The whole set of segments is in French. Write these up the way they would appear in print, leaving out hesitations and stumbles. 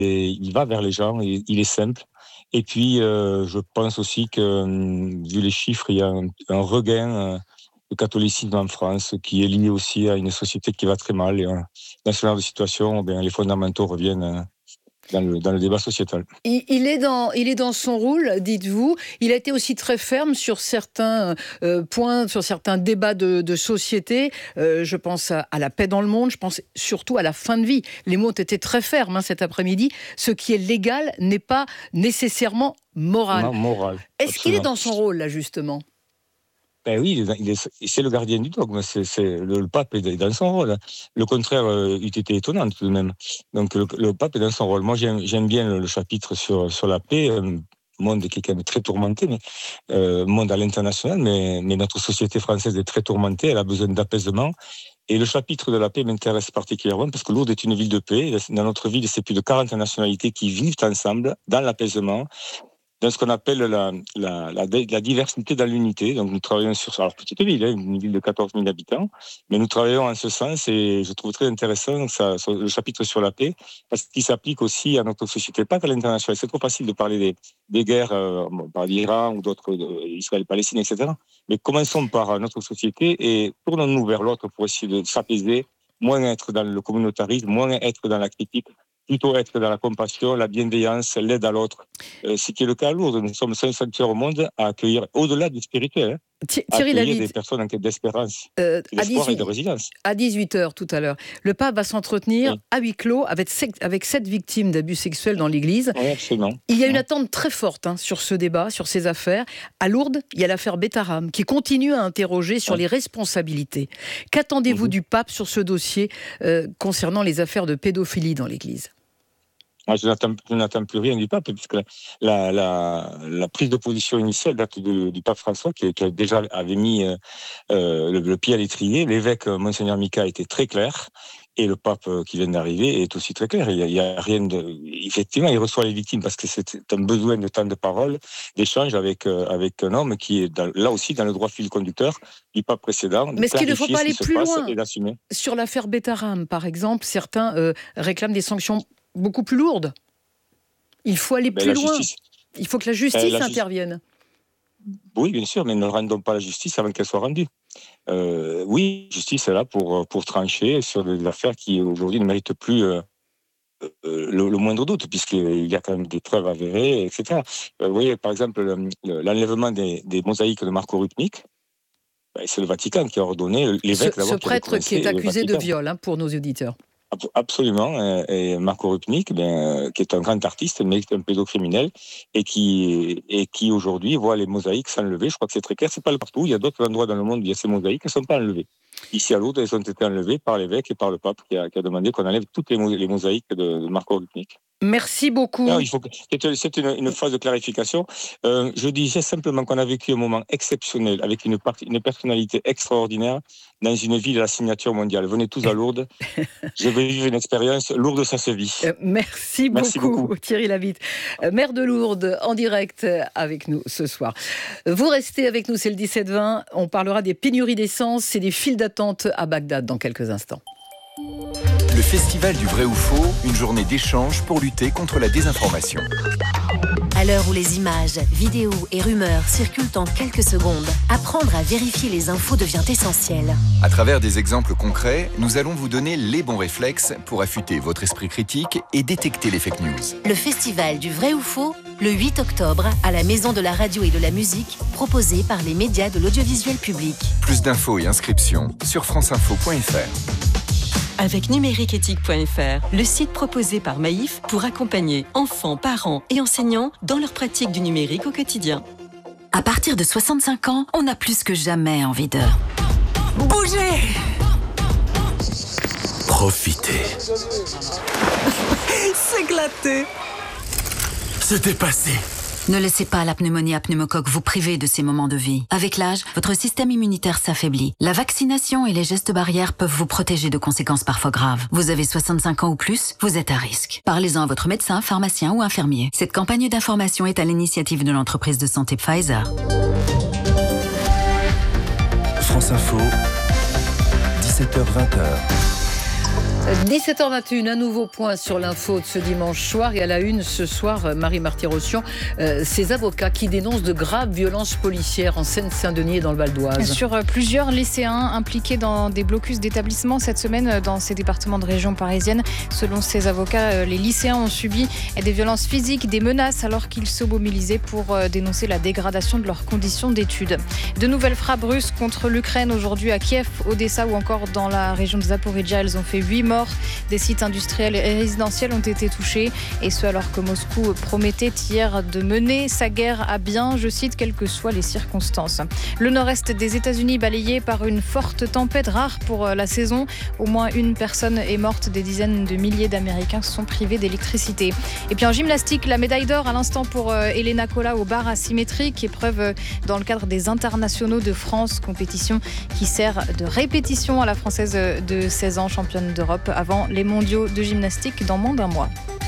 il va vers les gens, il est simple. Et puis, je pense aussi que, vu les chiffres, il y a un regain de catholicisme en France qui est lié aussi à une société qui va très mal. Et dans ce genre de situation, les fondamentaux reviennent dans le débat sociétal. Il est dans son rôle, dites-vous. Il a été aussi très ferme sur certains points, sur certains débats de société. Je pense à la paix dans le monde, je pense surtout à la fin de vie. Les mots ont été très fermes cet après-midi. Ce qui est légal n'est pas nécessairement moral. Non, moral. Est-ce qu'il est dans son rôle, là, justement ? Oui, c'est le gardien du dogme, le pape est dans son rôle. Le contraire eût été étonnant tout de même. Donc le pape est dans son rôle. Moi j'aime bien le chapitre sur la paix, monde qui est quand même très tourmenté, monde à l'international, mais notre société française est très tourmentée, elle a besoin d'apaisement. Et le chapitre de la paix m'intéresse particulièrement parce que Lourdes est une ville de paix. Dans notre ville, c'est plus de 40 nationalités qui vivent ensemble dans l'apaisement, dans ce qu'on appelle la diversité dans l'unité. Donc nous travaillons sur ça. Alors, petite ville, une ville de 14 000 habitants, mais nous travaillons en ce sens et je trouve très intéressant le chapitre sur la paix, parce qu'il s'applique aussi à notre société, pas qu'à l'international. C'est trop facile de parler des guerres par l'Iran ou d'autres, Israël-Palestine, etc. Mais commençons par notre société et tournons-nous vers l'autre pour essayer de s'apaiser, moins être dans le communautarisme, moins être dans la critique, plutôt être dans la compassion, la bienveillance, l'aide à l'autre. Ce qui est le cas à Lourdes. Nous sommes 5 sanctuaires au monde à accueillir, au-delà du spirituel, Thierry Lhermitte, des personnes en quête d'espérance, d'espoir et de résilience. À 18h tout à l'heure, le pape va s'entretenir à huis clos avec 7 victimes d'abus sexuels dans l'église. Oui, absolument. Il y a une attente très forte sur ce débat, sur ces affaires. À Lourdes, il y a l'affaire Betaram qui continue à interroger sur les responsabilités. Qu'attendez-vous du pape sur ce dossier concernant les affaires de pédophilie dans l'église ? Je n'attends plus rien du pape, puisque la prise de position initiale date du pape François, qui déjà avait mis le pied à l'étrier. L'évêque, Monseigneur Mika, était très clair, et le pape qui vient d'arriver est aussi très clair. Il y a rien de... Effectivement, il reçoit les victimes, parce que c'est un besoin de temps de parole, d'échange avec un homme qui est là aussi dans le droit fil conducteur du pape précédent. Mais est-ce qu'il ne faut pas aller plus loin et d'assumer. Sur l'affaire Betaram, par exemple, certains réclament des sanctions beaucoup plus lourde. Il faut aller plus loin. Il faut que la justice intervienne. Oui, bien sûr, mais ne rendons pas la justice avant qu'elle soit rendue. Oui, la justice est là pour trancher sur des affaires qui aujourd'hui ne méritent plus le moindre doute, puisqu'il y a quand même des preuves avérées, etc. Vous voyez, par exemple, l'enlèvement des mosaïques de Marco Rupnik, c'est le Vatican qui a ordonné l'évêque d'abord. Ce prêtre qui est accusé de viol, pour nos auditeurs. Absolument, et Marco Rupnik, qui est un grand artiste, mais un pédocriminel, et qui aujourd'hui voit les mosaïques s'enlever. Je crois que c'est très clair, c'est pas partout. Il y a d'autres endroits dans le monde où il y a ces mosaïques qui ne sont pas enlevées. Ici à Lourdes, elles ont été enlevées par l'évêque et par le pape qui a demandé qu'on enlève toutes les mosaïques de Marco Rupnik. Merci beaucoup. Non, c'est une phase de clarification. Je disais simplement qu'on a vécu un moment exceptionnel avec une personnalité extraordinaire dans une ville à la signature mondiale. Venez tous à Lourdes. Je vais vivre une expérience. Lourdes, ça se vit. Merci beaucoup, Thierry Lhermitte, maire de Lourdes, en direct avec nous ce soir. Vous restez avec nous, c'est le 17-20. On parlera des pénuries d'essence et des files d'attente à Bagdad dans quelques instants. Le Festival du vrai ou faux, une journée d'échange pour lutter contre la désinformation. À l'heure où les images, vidéos et rumeurs circulent en quelques secondes, apprendre à vérifier les infos devient essentiel. À travers des exemples concrets, nous allons vous donner les bons réflexes pour affûter votre esprit critique et détecter les fake news. Le Festival du vrai ou faux, le 8 octobre, à la Maison de la radio et de la musique, proposé par les médias de l'audiovisuel public. Plus d'infos et inscriptions sur franceinfo.fr. Avec numériqueéthique.fr, le site proposé par Maïf pour accompagner enfants, parents et enseignants dans leur pratique du numérique au quotidien. À partir de 65 ans, on a plus que jamais envie de bouger. Profiter. S'éclater. Se dépasser. Ne laissez pas la pneumonie à pneumocoque vous priver de ces moments de vie. Avec l'âge, votre système immunitaire s'affaiblit. La vaccination et les gestes barrières peuvent vous protéger de conséquences parfois graves. Vous avez 65 ans ou plus, vous êtes à risque. Parlez-en à votre médecin, pharmacien ou infirmier. Cette campagne d'information est à l'initiative de l'entreprise de santé Pfizer. France Info, 17h-20h. 17h21, un nouveau point sur l'info de ce dimanche soir. Et à la une ce soir, Marie Marty-Rossian, ces avocats qui dénoncent de graves violences policières en Seine-Saint-Denis et dans le Val d'Oise. Sur plusieurs lycéens impliqués dans des blocus d'établissements cette semaine dans ces départements de région parisienne. Selon ces avocats, les lycéens ont subi des violences physiques, des menaces alors qu'ils se mobilisaient pour dénoncer la dégradation de leurs conditions d'études. De nouvelles frappes russes contre l'Ukraine aujourd'hui à Kiev, Odessa ou encore dans la région de Zaporizhzhia. Elles ont fait 8 morts. Des sites industriels et résidentiels ont été touchés, et ce alors que Moscou promettait hier de mener sa guerre à bien, je cite, quelles que soient les circonstances. Le nord-est des États-Unis balayé par une forte tempête rare pour la saison. Au moins une personne est morte, des dizaines de milliers d'Américains sont privés d'électricité. Et puis en gymnastique, la médaille d'or à l'instant pour Elena Cola au bar asymétrique, épreuve dans le cadre des internationaux de France, compétition qui sert de répétition à la Française de 16 ans, championne d'Europe, avant les mondiaux de gymnastique dans moins d'un mois.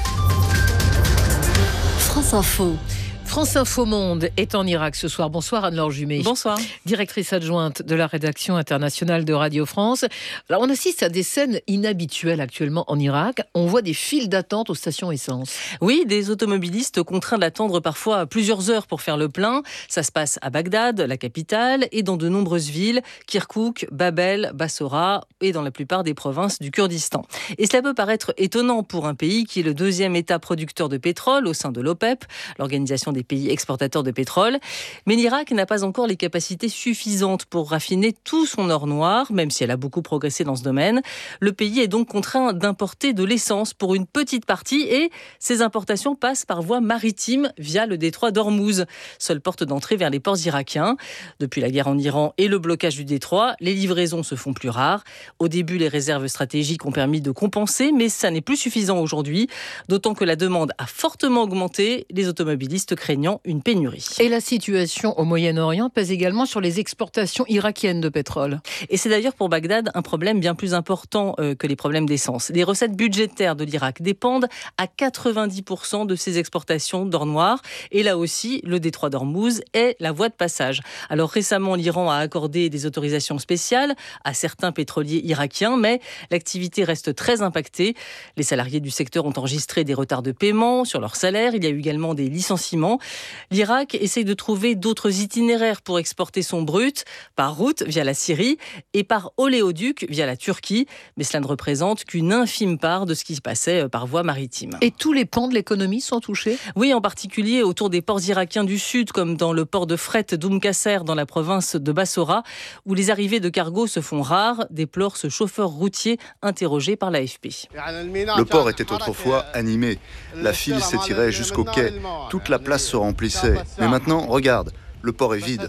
France Info. France Info Monde est en Irak ce soir. Bonsoir Anne-Laure Jumet. Bonsoir. Directrice adjointe de la rédaction internationale de Radio France. Alors on assiste à des scènes inhabituelles actuellement en Irak. On voit des files d'attente aux stations essence. Oui, des automobilistes contraints d'attendre parfois plusieurs heures pour faire le plein. Ça se passe à Bagdad, la capitale, et dans de nombreuses villes, Kirkouk, Babel, Bassora et dans la plupart des provinces du Kurdistan. Et cela peut paraître étonnant pour un pays qui est le deuxième État producteur de pétrole au sein de l'OPEP, l'organisation des pays exportateurs de pétrole. Mais l'Irak n'a pas encore les capacités suffisantes pour raffiner tout son or noir, même si elle a beaucoup progressé dans ce domaine. Le pays est donc contraint d'importer de l'essence pour une petite partie et ces importations passent par voie maritime via le détroit d'Ormuz, seule porte d'entrée vers les ports irakiens. Depuis la guerre en Iran et le blocage du détroit, les livraisons se font plus rares. Au début, les réserves stratégiques ont permis de compenser, mais ça n'est plus suffisant aujourd'hui, d'autant que la demande a fortement augmenté, les automobilistes craignant une pénurie. Et la situation au Moyen-Orient pèse également sur les exportations irakiennes de pétrole. Et c'est d'ailleurs pour Bagdad un problème bien plus important que les problèmes d'essence. Les recettes budgétaires de l'Irak dépendent à 90% de ses exportations d'or noir. Et là aussi, le détroit d'Ormuz est la voie de passage. Alors récemment, l'Iran a accordé des autorisations spéciales à certains pétroliers irakiens, mais l'activité reste très impactée. Les salariés du secteur ont enregistré des retards de paiement sur leur salaire. Il y a eu également des licenciements. L'Irak essaye de trouver d'autres itinéraires pour exporter son brut, par route via la Syrie et par oléoduc via la Turquie. Mais cela ne représente qu'une infime part de ce qui se passait par voie maritime. Et tous les pans de l'économie sont touchés ? Oui, en particulier autour des ports irakiens du sud, comme dans le port de fret d'Oum Qasser, dans la province de Bassora, où les arrivées de cargos se font rares, déplore ce chauffeur routier interrogé par l'AFP. Le port était autrefois animé. La file s'étirait jusqu'au quai. Toute la place se remplissait. Mais maintenant, regarde, le port est vide.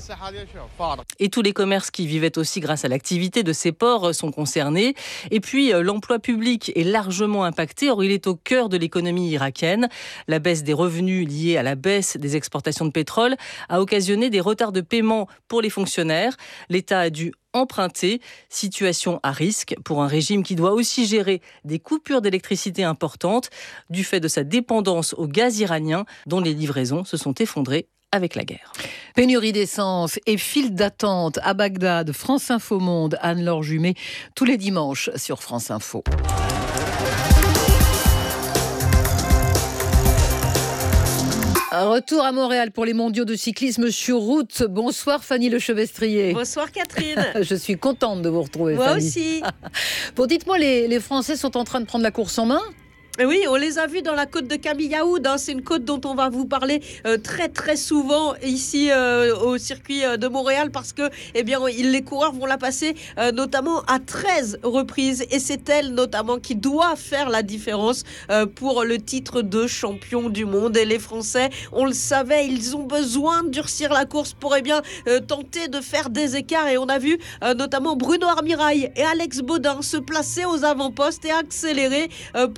Et tous les commerces qui vivaient aussi grâce à l'activité de ces ports sont concernés. Et puis, l'emploi public est largement impacté. Or, il est au cœur de l'économie irakienne. La baisse des revenus liée à la baisse des exportations de pétrole a occasionné des retards de paiement pour les fonctionnaires. L'État a dû emprunter, situation à risque pour un régime qui doit aussi gérer des coupures d'électricité importantes du fait de sa dépendance au gaz iranien dont les livraisons se sont effondrées avec la guerre. Pénurie d'essence et file d'attente à Bagdad. France Info Monde, Anne-Laure Jumet, tous les dimanches sur France Info. Un retour à Montréal pour les mondiaux de cyclisme sur route. Bonsoir Fanny Lechevestrier. Bonsoir Catherine. Je suis contente de vous retrouver. Moi Fanny. aussi. Bon, dites-moi, les Français sont en train de prendre la course en main ? Oui, on les a vus dans la côte de Kabiyaoud. C'est une côte dont on va vous parler très très souvent ici au circuit de Montréal parce que les coureurs vont la passer notamment à 13 reprises et c'est elle notamment qui doit faire la différence pour le titre de champion du monde. Et les Français, on le savait, ils ont besoin de durcir la course pour tenter de faire des écarts et on a vu notamment Bruno Armirail et Alex Baudin se placer aux avant-postes et accélérer. Pour l'instant,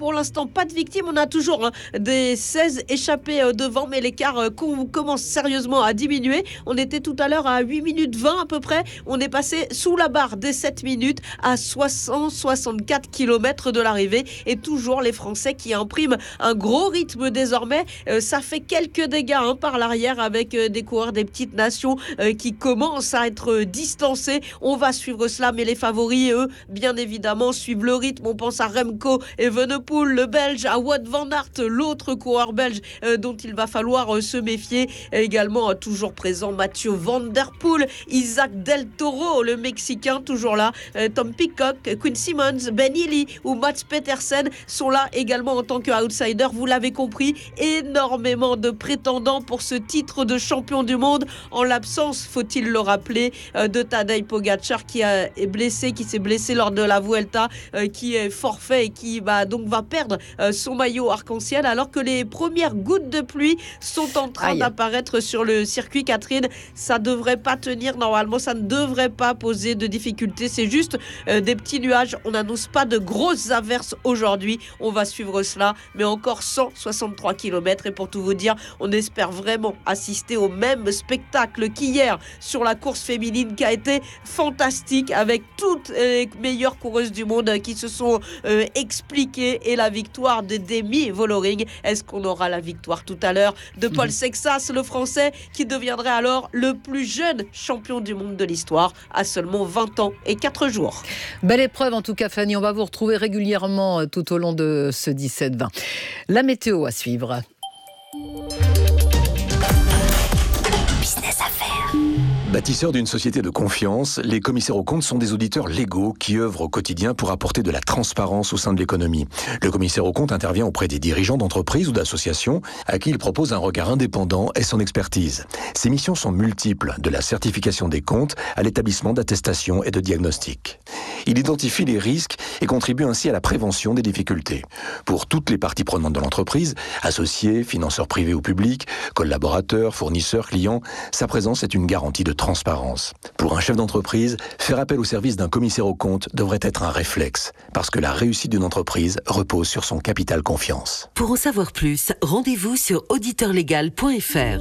l'instant, pas de victimes. On a toujours des 16 échappés devant, mais l'écart commence sérieusement à diminuer. On était tout à l'heure à 8 minutes 20 à peu près. On est passé sous la barre des 7 minutes à 64 km de l'arrivée. Et toujours les Français qui impriment un gros rythme désormais. Ça fait quelques dégâts par l'arrière avec des coureurs des petites nations qui commencent à être distancés. On va suivre cela, mais les favoris, eux, bien évidemment, suivent le rythme. On pense à Remco Evenepoel, le Belge, à Wout van Aert, l'autre coureur belge dont il va falloir se méfier. Également, toujours présent, Mathieu Van Der Poel, Isaac Del Toro, le Mexicain, toujours là. Tom Pidcock, Quinn Simmons, Ben Healy ou Mats Pedersen sont là également en tant qu'outsiders. Vous l'avez compris, énormément de prétendants pour ce titre de champion du monde, en l'absence, faut-il le rappeler, de Tadej Pogačar qui s'est blessé lors de la Vuelta, qui est forfait et qui va perdre son maillot arc-en-ciel, alors que les premières gouttes de pluie sont en train d'apparaître sur le circuit. Catherine, ça devrait pas tenir normalement, ça ne devrait pas poser de difficultés, c'est juste des petits nuages. On n'annonce pas de grosses averses aujourd'hui, on va suivre cela, mais encore 163 km, et pour tout vous dire, on espère vraiment assister au même spectacle qu'hier sur la course féminine, qui a été fantastique, avec toutes les meilleures coureuses du monde qui se sont expliquées, et la victoire de Demi Vollering. Est-ce qu'on aura la victoire tout à l'heure de Paul Sexas, le Français, qui deviendrait alors le plus jeune champion du monde de l'histoire à seulement 20 ans et 4 jours. Belle épreuve en tout cas, Fanny. On va vous retrouver régulièrement tout au long de ce 17-20. La météo à suivre. Business à faire. Bâtisseurs d'une société de confiance, les commissaires aux comptes sont des auditeurs légaux qui œuvrent au quotidien pour apporter de la transparence au sein de l'économie. Le commissaire aux comptes intervient auprès des dirigeants d'entreprises ou d'associations à qui il propose un regard indépendant et son expertise. Ses missions sont multiples, de la certification des comptes à l'établissement d'attestations et de diagnostics. Il identifie les risques et contribue ainsi à la prévention des difficultés. Pour toutes les parties prenantes de l'entreprise, associés, financeurs privés ou publics, collaborateurs, fournisseurs, clients, sa présence est une garantie de transparence. Pour un chef d'entreprise, faire appel au service d'un commissaire aux comptes devrait être un réflexe, parce que la réussite d'une entreprise repose sur son capital confiance. Pour en savoir plus, rendez-vous sur auditeurlegal.fr.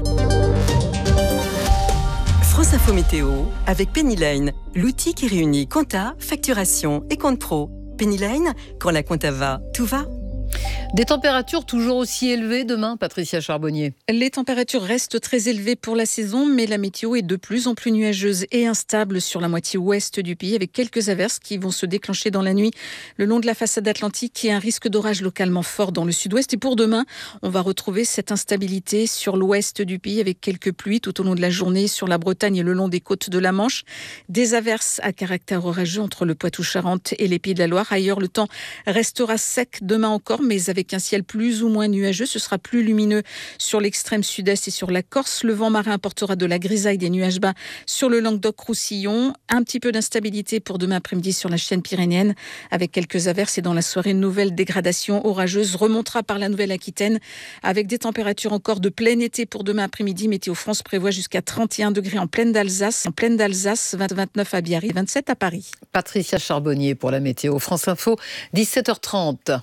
France Info Météo avec Penny Lane, l'outil qui réunit compta, facturation et compte pro. Penny Lane, quand la compta va, tout va. Des températures toujours aussi élevées demain, Patricia Charbonnier. Les températures restent très élevées pour la saison, mais la météo est de plus en plus nuageuse et instable sur la moitié ouest du pays, avec quelques averses qui vont se déclencher dans la nuit le long de la façade atlantique et un risque d'orage localement fort dans le sud-ouest. Et pour demain, on va retrouver cette instabilité sur l'ouest du pays, avec quelques pluies tout au long de la journée sur la Bretagne et le long des côtes de la Manche. Des averses à caractère orageux entre le Poitou-Charentes et les Pays de la Loire. Ailleurs, le temps restera sec demain encore, mais avec un ciel plus ou moins nuageux. Ce sera plus lumineux sur l'extrême sud-est et sur la Corse. Le vent marin apportera de la grisaille, des nuages bas sur le Languedoc-Roussillon. Un petit peu d'instabilité pour demain après-midi sur la chaîne pyrénéenne, avec quelques averses. Et dans la soirée, une nouvelle dégradation orageuse remontera par la Nouvelle-Aquitaine, avec des températures encore de plein été pour demain après-midi. Météo France prévoit jusqu'à 31 degrés en plaine d'Alsace. En plaine d'Alsace, 29 à Biarritz, 27 à Paris. Patricia Charbonnier pour la météo. France Info, 17h30.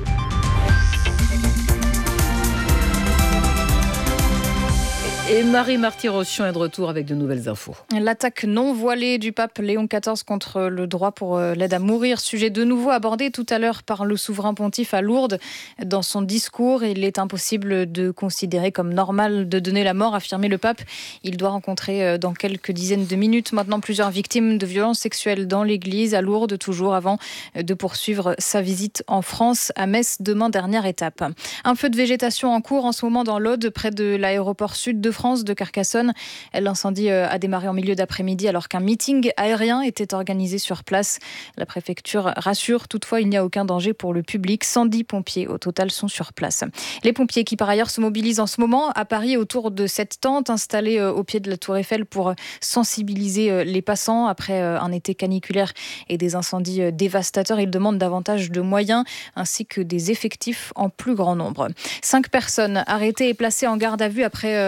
Et Marie-Marty Rochon est de retour avec de nouvelles infos. L'attaque non voilée du pape Léon XIV contre le droit pour l'aide à mourir, sujet de nouveau abordé tout à l'heure par le souverain pontife à Lourdes. Dans son discours, il est impossible de considérer comme normal de donner la mort, affirmait le pape. Il doit rencontrer dans quelques dizaines de minutes maintenant plusieurs victimes de violences sexuelles dans l'église à Lourdes, toujours avant de poursuivre sa visite en France, à Metz, demain, dernière étape. Un feu de végétation en cours en ce moment dans l'Aude, près de l'aéroport sud de France de Carcassonne. L'incendie a démarré en milieu d'après-midi alors qu'un meeting aérien était organisé sur place. La préfecture rassure, toutefois il n'y a aucun danger pour le public. 110 pompiers au total sont sur place. Les pompiers qui par ailleurs se mobilisent en ce moment à Paris autour de cette tente installée au pied de la Tour Eiffel pour sensibiliser les passants après un été caniculaire et des incendies dévastateurs. Ils demandent davantage de moyens ainsi que des effectifs en plus grand nombre. 5 personnes arrêtées et placées en garde à vue après cet incendie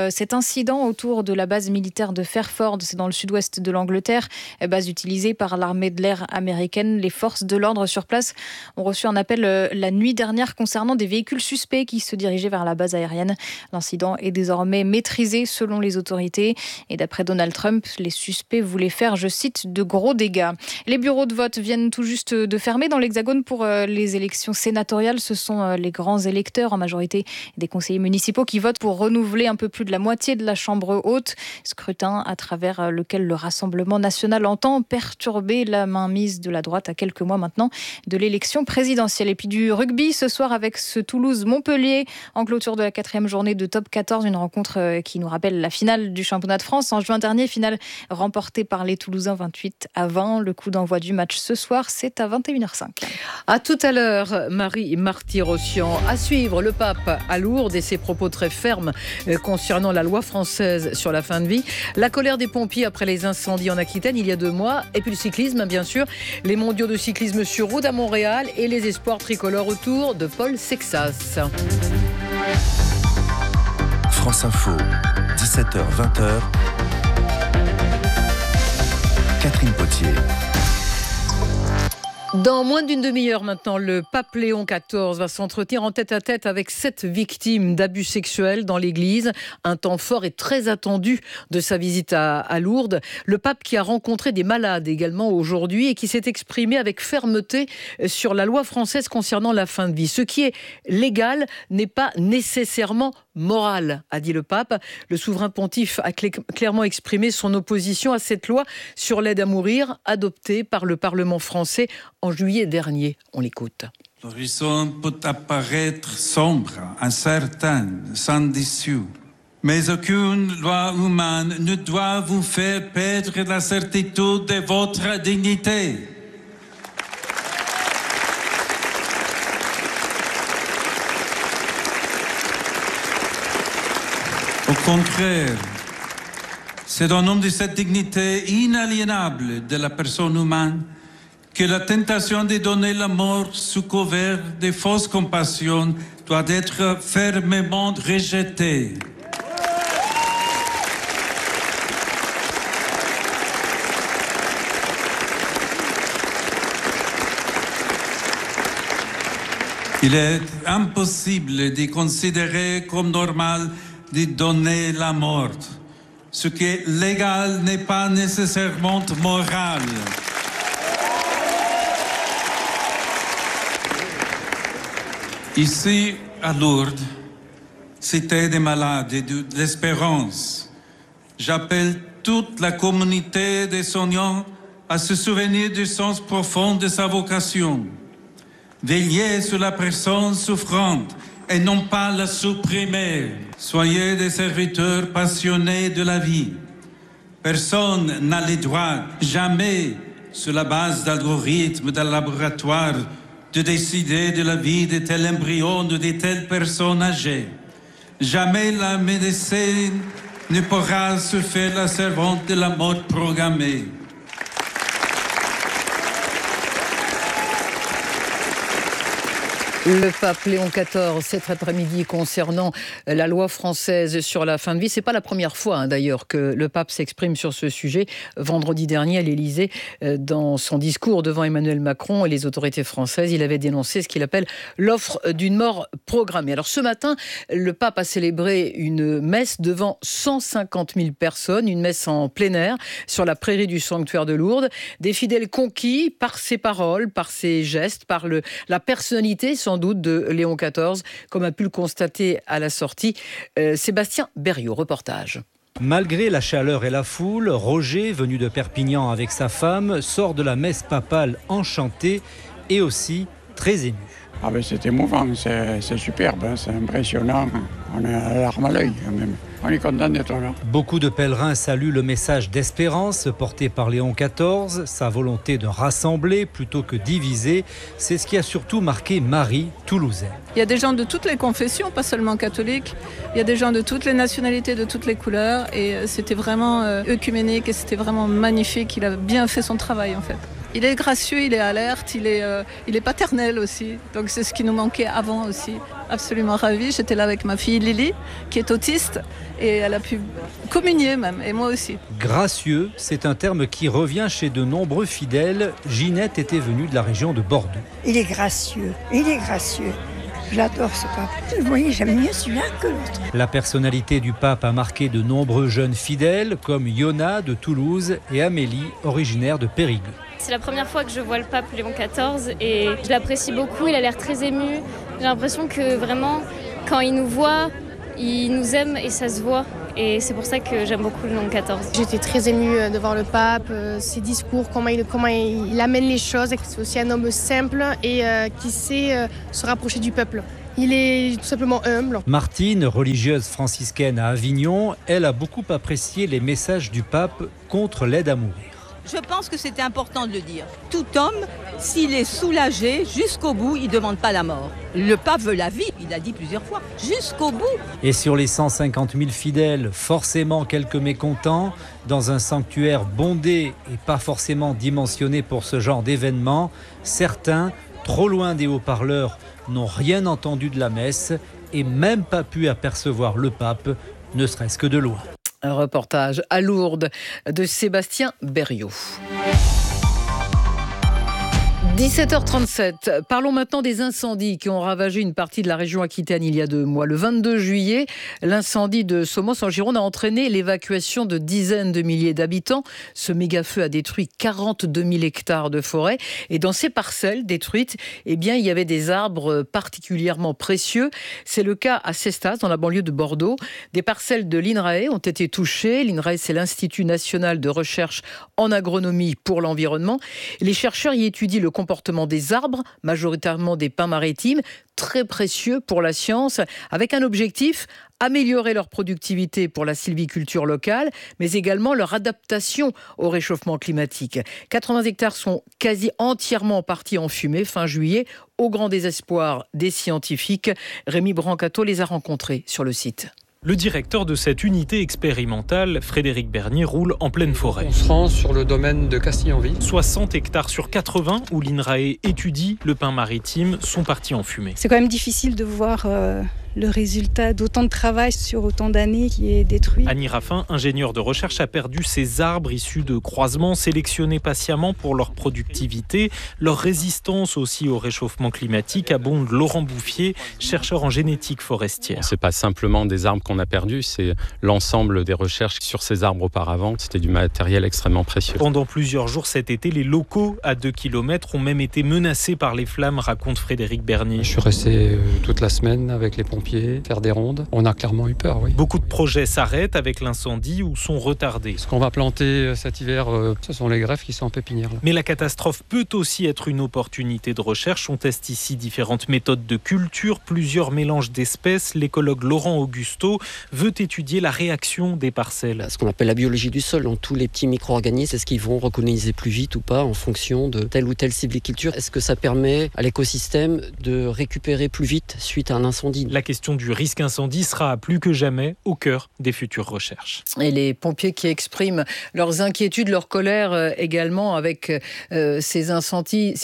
incident autour de la base militaire de Fairford, c'est dans le sud-ouest de l'Angleterre, base utilisée par l'armée de l'air américaine. Les forces de l'ordre sur place ont reçu un appel la nuit dernière concernant des véhicules suspects qui se dirigeaient vers la base aérienne. L'incident est désormais maîtrisé selon les autorités. Et d'après Donald Trump, les suspects voulaient faire, je cite, de gros dégâts. Les bureaux de vote viennent tout juste de fermer dans l'Hexagone pour les élections sénatoriales. Ce sont les grands électeurs, en majorité des conseillers municipaux, qui votent pour renouveler un peu plus de la moitié de la Chambre haute. Scrutin à travers lequel le Rassemblement national entend perturber la mainmise de la droite à quelques mois maintenant de l'élection présidentielle. Et puis du rugby ce soir avec ce Toulouse-Montpellier en clôture de la 4e journée de top 14. Une rencontre qui nous rappelle la finale du championnat de France en juin dernier. Finale remportée par les Toulousains 28-20. Le coup d'envoi du match ce soir, c'est à 21h05. À tout à l'heure, Marie Marty-Rossian. À suivre, le pape à Lourdes et ses propos très fermes concernant la loi française sur la fin de vie. La colère des pompiers après les incendies en Aquitaine il y a 2 mois. Et puis le cyclisme, bien sûr. Les mondiaux de cyclisme sur route à Montréal et les espoirs tricolores autour de Paul Sexas. France Info, 17h-20h. Catherine Potier. Dans moins d'une demi-heure maintenant, le pape Léon XIV va s'entretenir en tête-à-tête avec 7 victimes d'abus sexuels dans l'église. Un temps fort et très attendu de sa visite à Lourdes. Le pape qui a rencontré des malades également aujourd'hui et qui s'est exprimé avec fermeté sur la loi française concernant la fin de vie. Ce qui est légal n'est pas nécessairement moral, a dit le pape. Le souverain pontife a clairement exprimé son opposition à cette loi sur l'aide à mourir adoptée par le Parlement français en juillet dernier. On l'écoute. L'horizon peut apparaître sombre, incertain, sans issue. Mais aucune loi humaine ne doit vous faire perdre la certitude de votre dignité. Au contraire, c'est au nom de cette dignité inaliénable de la personne humaine que la tentation de donner la mort sous couvert de fausses compassions doit être fermement rejetée. Il est impossible de considérer comme normal de donner la mort. Ce qui est légal n'est pas nécessairement moral. Ici, à Lourdes, cité des malades et de l'espérance, j'appelle toute la communauté des soignants à se souvenir du sens profond de sa vocation. Veillez sur la personne souffrante et non pas la supprimer. Soyez des serviteurs passionnés de la vie. Personne n'a le droit, jamais, sur la base d'algorithmes d'un laboratoire, de décider de la vie de tel embryon ou de telle personne âgée. Jamais la médecine ne pourra se faire la servante de la mort programmée. Le pape Léon XIV, cet après-midi, concernant la loi française sur la fin de vie. C'est pas la première fois, d'ailleurs, que le pape s'exprime sur ce sujet. Vendredi dernier, à l'Élysée, dans son discours devant Emmanuel Macron et les autorités françaises, il avait dénoncé ce qu'il appelle l'offre d'une mort programmée. Alors ce matin, le pape a célébré une messe devant 150 000 personnes, une messe en plein air, sur la prairie du sanctuaire de Lourdes. Des fidèles conquis par ses paroles, par ses gestes, par la personnalité, sans doute, de Léon XIV, comme a pu le constater à la sortie Sébastien Berriot. Reportage. Malgré la chaleur et la foule, Roger, venu de Perpignan avec sa femme, sort de la messe papale enchanté et aussi très ému. Ah ben c'est émouvant, c'est superbe, c'est impressionnant. On a la larme à l'œil même. On est content d'être là. Beaucoup de pèlerins saluent le message d'espérance porté par Léon XIV, sa volonté de rassembler plutôt que diviser. C'est ce qui a surtout marqué Marie, toulousaine. Il y a des gens de toutes les confessions, pas seulement catholiques. Il y a des gens de toutes les nationalités, de toutes les couleurs. Et c'était vraiment œcuménique et c'était vraiment magnifique. Il a bien fait son travail en fait. Il est gracieux, il est alerte, il est paternel aussi. Donc c'est ce qui nous manquait avant aussi. absolument ravie. J'étais là avec ma fille Lily, qui est autiste, et elle a pu communier même, et moi aussi. Gracieux, c'est un terme qui revient chez de nombreux fidèles. Ginette était venue de la région de Bordeaux. Il est gracieux, il est gracieux. J'adore ce pape. Vous voyez, j'aime mieux celui-là que l'autre. La personnalité du pape a marqué de nombreux jeunes fidèles, comme Yona de Toulouse et Amélie, originaire de Périgueux. C'est la première fois que je vois le pape Léon XIV et je l'apprécie beaucoup, il a l'air très ému. J'ai l'impression que vraiment, quand il nous voit, il nous aime et ça se voit. Et c'est pour ça que j'aime beaucoup Léon XIV. J'étais très émue de voir le pape, ses discours, comment il amène les choses. C'est aussi un homme simple et qui sait se rapprocher du peuple. Il est tout simplement humble. Martine, religieuse franciscaine à Avignon, elle a beaucoup apprécié les messages du pape contre l'aide à mourir. Je pense que c'était important de le dire. Tout homme, s'il est soulagé jusqu'au bout, il ne demande pas la mort. Le pape veut la vie, il l'a dit plusieurs fois, jusqu'au bout. Et sur les 150 000 fidèles, forcément quelques mécontents, dans un sanctuaire bondé et pas forcément dimensionné pour ce genre d'événement, certains, trop loin des haut-parleurs, n'ont rien entendu de la messe et même pas pu apercevoir le pape, ne serait-ce que de loin. Un reportage à Lourdes de Sébastien Berriot. 17h37. Parlons maintenant des incendies qui ont ravagé une partie de la région Aquitaine il y a 2 mois. Le 22 juillet, l'incendie de Somos en Gironde a entraîné l'évacuation de dizaines de milliers d'habitants. Ce méga-feu a détruit 42 000 hectares de forêt. Et dans ces parcelles détruites, il y avait des arbres particulièrement précieux. C'est le cas à Cestas, dans la banlieue de Bordeaux. Des parcelles de l'INRAE ont été touchées. L'INRAE, c'est l'Institut national de recherche en agronomie pour l'environnement. Les chercheurs y étudient le comportement des arbres, majoritairement des pins maritimes, très précieux pour la science, avec un objectif, améliorer leur productivité pour la sylviculture locale, mais également leur adaptation au réchauffement climatique. 80 hectares sont quasi entièrement partis en fumée fin juillet, au grand désespoir des scientifiques. Rémi Brancato les a rencontrés sur le site. Le directeur de cette unité expérimentale, Frédéric Bernier, roule en pleine forêt. On se rend sur le domaine de Castille-en-Vie. 60 hectares sur 80 où l'INRAE étudie le pin maritime sont partis en fumée. C'est quand même difficile de voir le résultat d'autant de travail sur autant d'années qui est détruit. Annie Raffin, ingénieure de recherche, a perdu ces arbres issus de croisements sélectionnés patiemment pour leur productivité, leur résistance aussi au réchauffement climatique, abonde Laurent Bouffier, chercheur en génétique forestière. C'est pas simplement des arbres qu'on a perdus, c'est l'ensemble des recherches sur ces arbres auparavant. C'était du matériel extrêmement précieux. Pendant plusieurs jours cet été, les locaux à 2 km ont même été menacés par les flammes, raconte Frédéric Bernier. Je suis resté toute la semaine avec les pompiers, faire des rondes. On a clairement eu peur, oui. Beaucoup de projets s'arrêtent avec l'incendie ou sont retardés. Ce qu'on va planter cet hiver, ce sont les greffes qui sont en pépinière. Là. Mais la catastrophe peut aussi être une opportunité de recherche. On teste ici différentes méthodes de culture, plusieurs mélanges d'espèces. L'écologue Laurent Augusto veut étudier la réaction des parcelles. Ce qu'on appelle la biologie du sol, donc tous les petits micro-organismes, est-ce qu'ils vont recoloniser plus vite ou pas en fonction de telle ou telle sylviculture? Est-ce que ça permet à l'écosystème de récupérer plus vite suite à un incendie? La question du risque incendie sera plus que jamais au cœur des futures recherches. Et les pompiers qui expriment leurs inquiétudes, leur colère également avec ces incendies,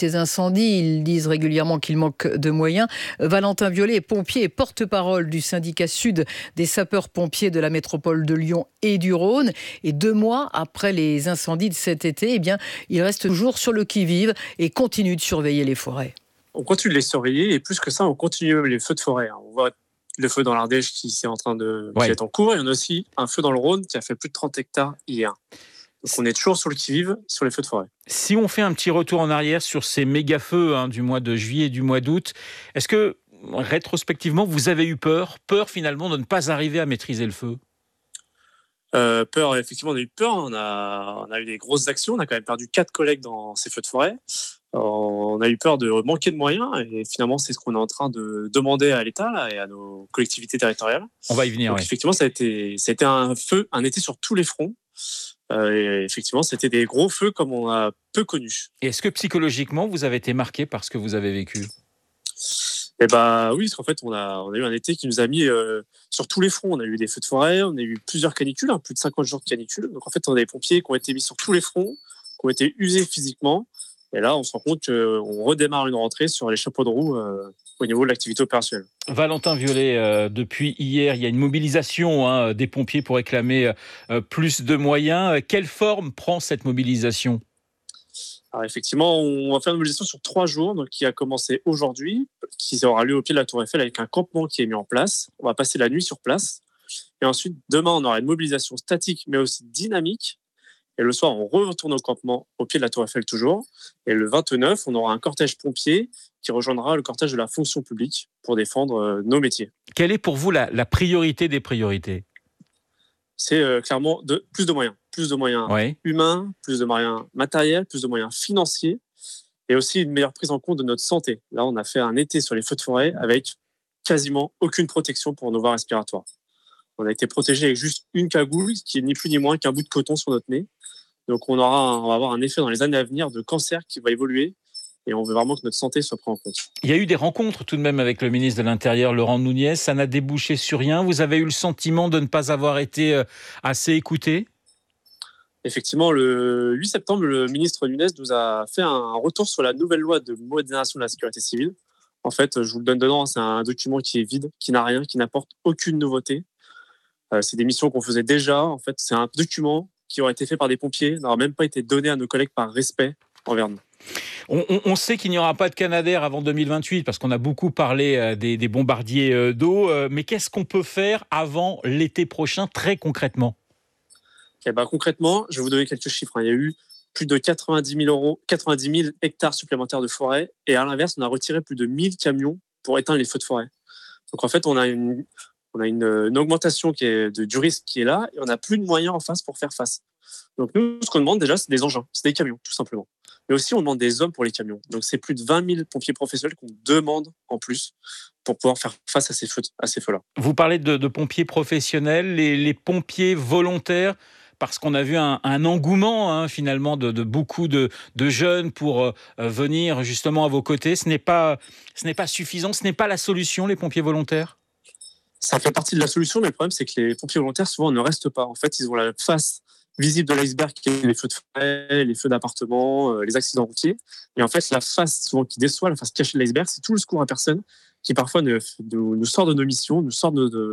ils disent régulièrement qu'il manque de moyens. Valentin Violet est pompier et porte-parole du syndicat sud des sapeurs-pompiers de la métropole de Lyon et du Rhône. Et 2 mois après les incendies de cet été, il reste toujours sur le qui-vive et continue de surveiller les forêts. On continue de les surveiller et plus que ça, on continue même les feux de forêt. On voit le feu dans l'Ardèche qui est en cours. Il y en a aussi un feu dans le Rhône qui a fait plus de 30 hectares hier. Donc on est toujours sur le qui-vive sur les feux de forêt. Si on fait un petit retour en arrière sur ces méga-feux du mois de juillet et du mois d'août, est-ce que rétrospectivement vous avez eu peur finalement de ne pas arriver à maîtriser le feu? Peur, effectivement, on a eu peur. On a eu des grosses actions. On a quand même perdu 4 collègues dans ces feux de forêt. On a eu peur de manquer de moyens et finalement, c'est ce qu'on est en train de demander à l'État là, et à nos collectivités territoriales. On va y venir. Donc, effectivement, ça a été un été sur tous les fronts. Et effectivement, c'était des gros feux comme on a peu connu. Et est-ce que psychologiquement, vous avez été marqué par ce que vous avez vécu? Oui, parce qu'en fait, on a eu un été qui nous a mis sur tous les fronts. On a eu des feux de forêt, on a eu plusieurs canicules, plus de 50 jours de canicules. Donc en fait, on a des pompiers qui ont été mis sur tous les fronts, qui ont été usés physiquement. Et là, on se rend compte qu'on redémarre une rentrée sur les chapeaux de roue au niveau de l'activité opérationnelle. Valentin Violet, depuis hier, il y a une mobilisation des pompiers pour réclamer plus de moyens. Quelle forme prend cette mobilisation ? Alors effectivement, on va faire une mobilisation sur 3 jours, donc qui a commencé aujourd'hui, qui aura lieu au pied de la Tour Eiffel avec un campement qui est mis en place. On va passer la nuit sur place. Et ensuite, demain, on aura une mobilisation statique, mais aussi dynamique. Et le soir, on retourne au campement au pied de la Tour Eiffel toujours. Et le 29, on aura un cortège pompier qui rejoindra le cortège de la fonction publique pour défendre nos métiers. Quelle est pour vous la priorité des priorités ? C'est clairement plus de moyens. Plus de moyens humains, plus de moyens matériels, plus de moyens financiers et aussi une meilleure prise en compte de notre santé. Là, on a fait un été sur les feux de forêt avec quasiment aucune protection pour nos voies respiratoires. On a été protégé avec juste une cagoule qui est ni plus ni moins qu'un bout de coton sur notre nez. Donc on va avoir un effet dans les années à venir de cancer qui va évoluer et on veut vraiment que notre santé soit prise en compte. Il y a eu des rencontres tout de même avec le ministre de l'Intérieur, Laurent Nunez. Ça n'a débouché sur rien. Vous avez eu le sentiment de ne pas avoir été assez écouté ? Effectivement, le 8 septembre, le ministre Nunez nous a fait un retour sur la nouvelle loi de modernisation de la sécurité civile. En fait, je vous le donne dedans, c'est un document qui est vide, qui n'a rien, qui n'apporte aucune nouveauté. C'est des missions qu'on faisait déjà. En fait, c'est un document qui aurait été fait par des pompiers, n'aura même pas été donné à nos collègues par respect envers nous. On sait qu'il n'y aura pas de Canadair avant 2028 parce qu'on a beaucoup parlé des bombardiers d'eau. Mais qu'est-ce qu'on peut faire avant l'été prochain, très concrètement ? Concrètement, je vais vous donner quelques chiffres. Il y a eu plus de 90 000 hectares supplémentaires de forêt et à l'inverse, on a retiré plus de 1000 camions pour éteindre les feux de forêt. Donc en fait, on a une augmentation du risque qui est là et on n'a plus de moyens en face pour faire face. Donc nous, ce qu'on demande déjà, c'est des engins, c'est des camions, tout simplement. Mais aussi, on demande des hommes pour les camions. Donc c'est plus de 20 000 pompiers professionnels qu'on demande en plus pour pouvoir faire face à ces feux-là. Vous parlez de pompiers professionnels, les pompiers volontaires, parce qu'on a vu un engouement finalement de beaucoup de jeunes pour venir justement à vos côtés. Ce n'est pas suffisant, ce n'est pas la solution, les pompiers volontaires ? Ça fait partie de la solution, mais le problème, c'est que les pompiers volontaires, souvent, ne restent pas. En fait, ils ont la face visible de l'iceberg, qui est les feux de forêt, les feux d'appartement, les accidents routiers. Et en fait, la face souvent qui déçoit, la face cachée de l'iceberg, c'est tout le secours à personne qui parfois nous sort de nos missions, nous sort de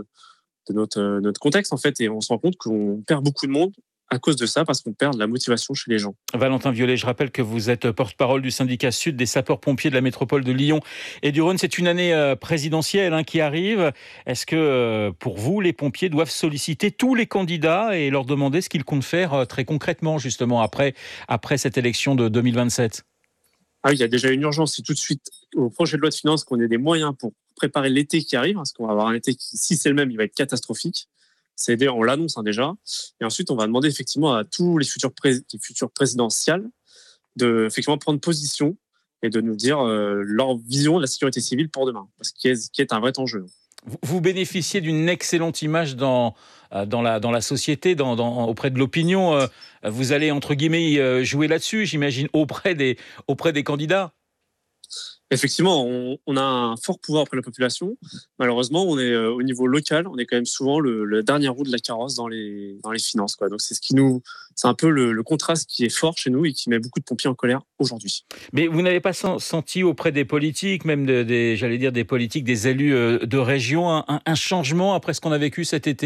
notre contexte, en fait. Et on se rend compte qu'on perd beaucoup de monde à cause de ça, parce qu'on perd de la motivation chez les gens. Valentin Violet, je rappelle que vous êtes porte-parole du syndicat Sud des sapeurs-pompiers de la métropole de Lyon et du Rhône. C'est une année présidentielle qui arrive. Est-ce que, pour vous, les pompiers doivent solliciter tous les candidats et leur demander ce qu'ils comptent faire très concrètement, justement, après cette élection de 2027 ? Ah oui, il y a déjà une urgence. C'est tout de suite au projet de loi de finances qu'on ait des moyens pour préparer l'été qui arrive, parce qu'on va avoir un été qui, si c'est le même, il va être catastrophique. On l'annonce déjà. Et ensuite, on va demander effectivement à tous les futurs présidentielles de effectivement prendre position et de nous dire leur vision de la sécurité civile pour demain, parce qui est un vrai enjeu. Vous bénéficiez d'une excellente image dans la société, auprès de l'opinion. Vous allez, entre guillemets, jouer là-dessus, j'imagine, auprès des candidats. Effectivement, on a un fort pouvoir auprès de la population. Malheureusement, on est au niveau local, on est quand même souvent le dernier roue de la carrosse dans les finances, quoi. Donc c'est un peu le contraste qui est fort chez nous et qui met beaucoup de pompiers en colère aujourd'hui. Mais vous n'avez pas senti auprès des politiques, même des politiques, des élus de région, un changement après ce qu'on a vécu cet été ?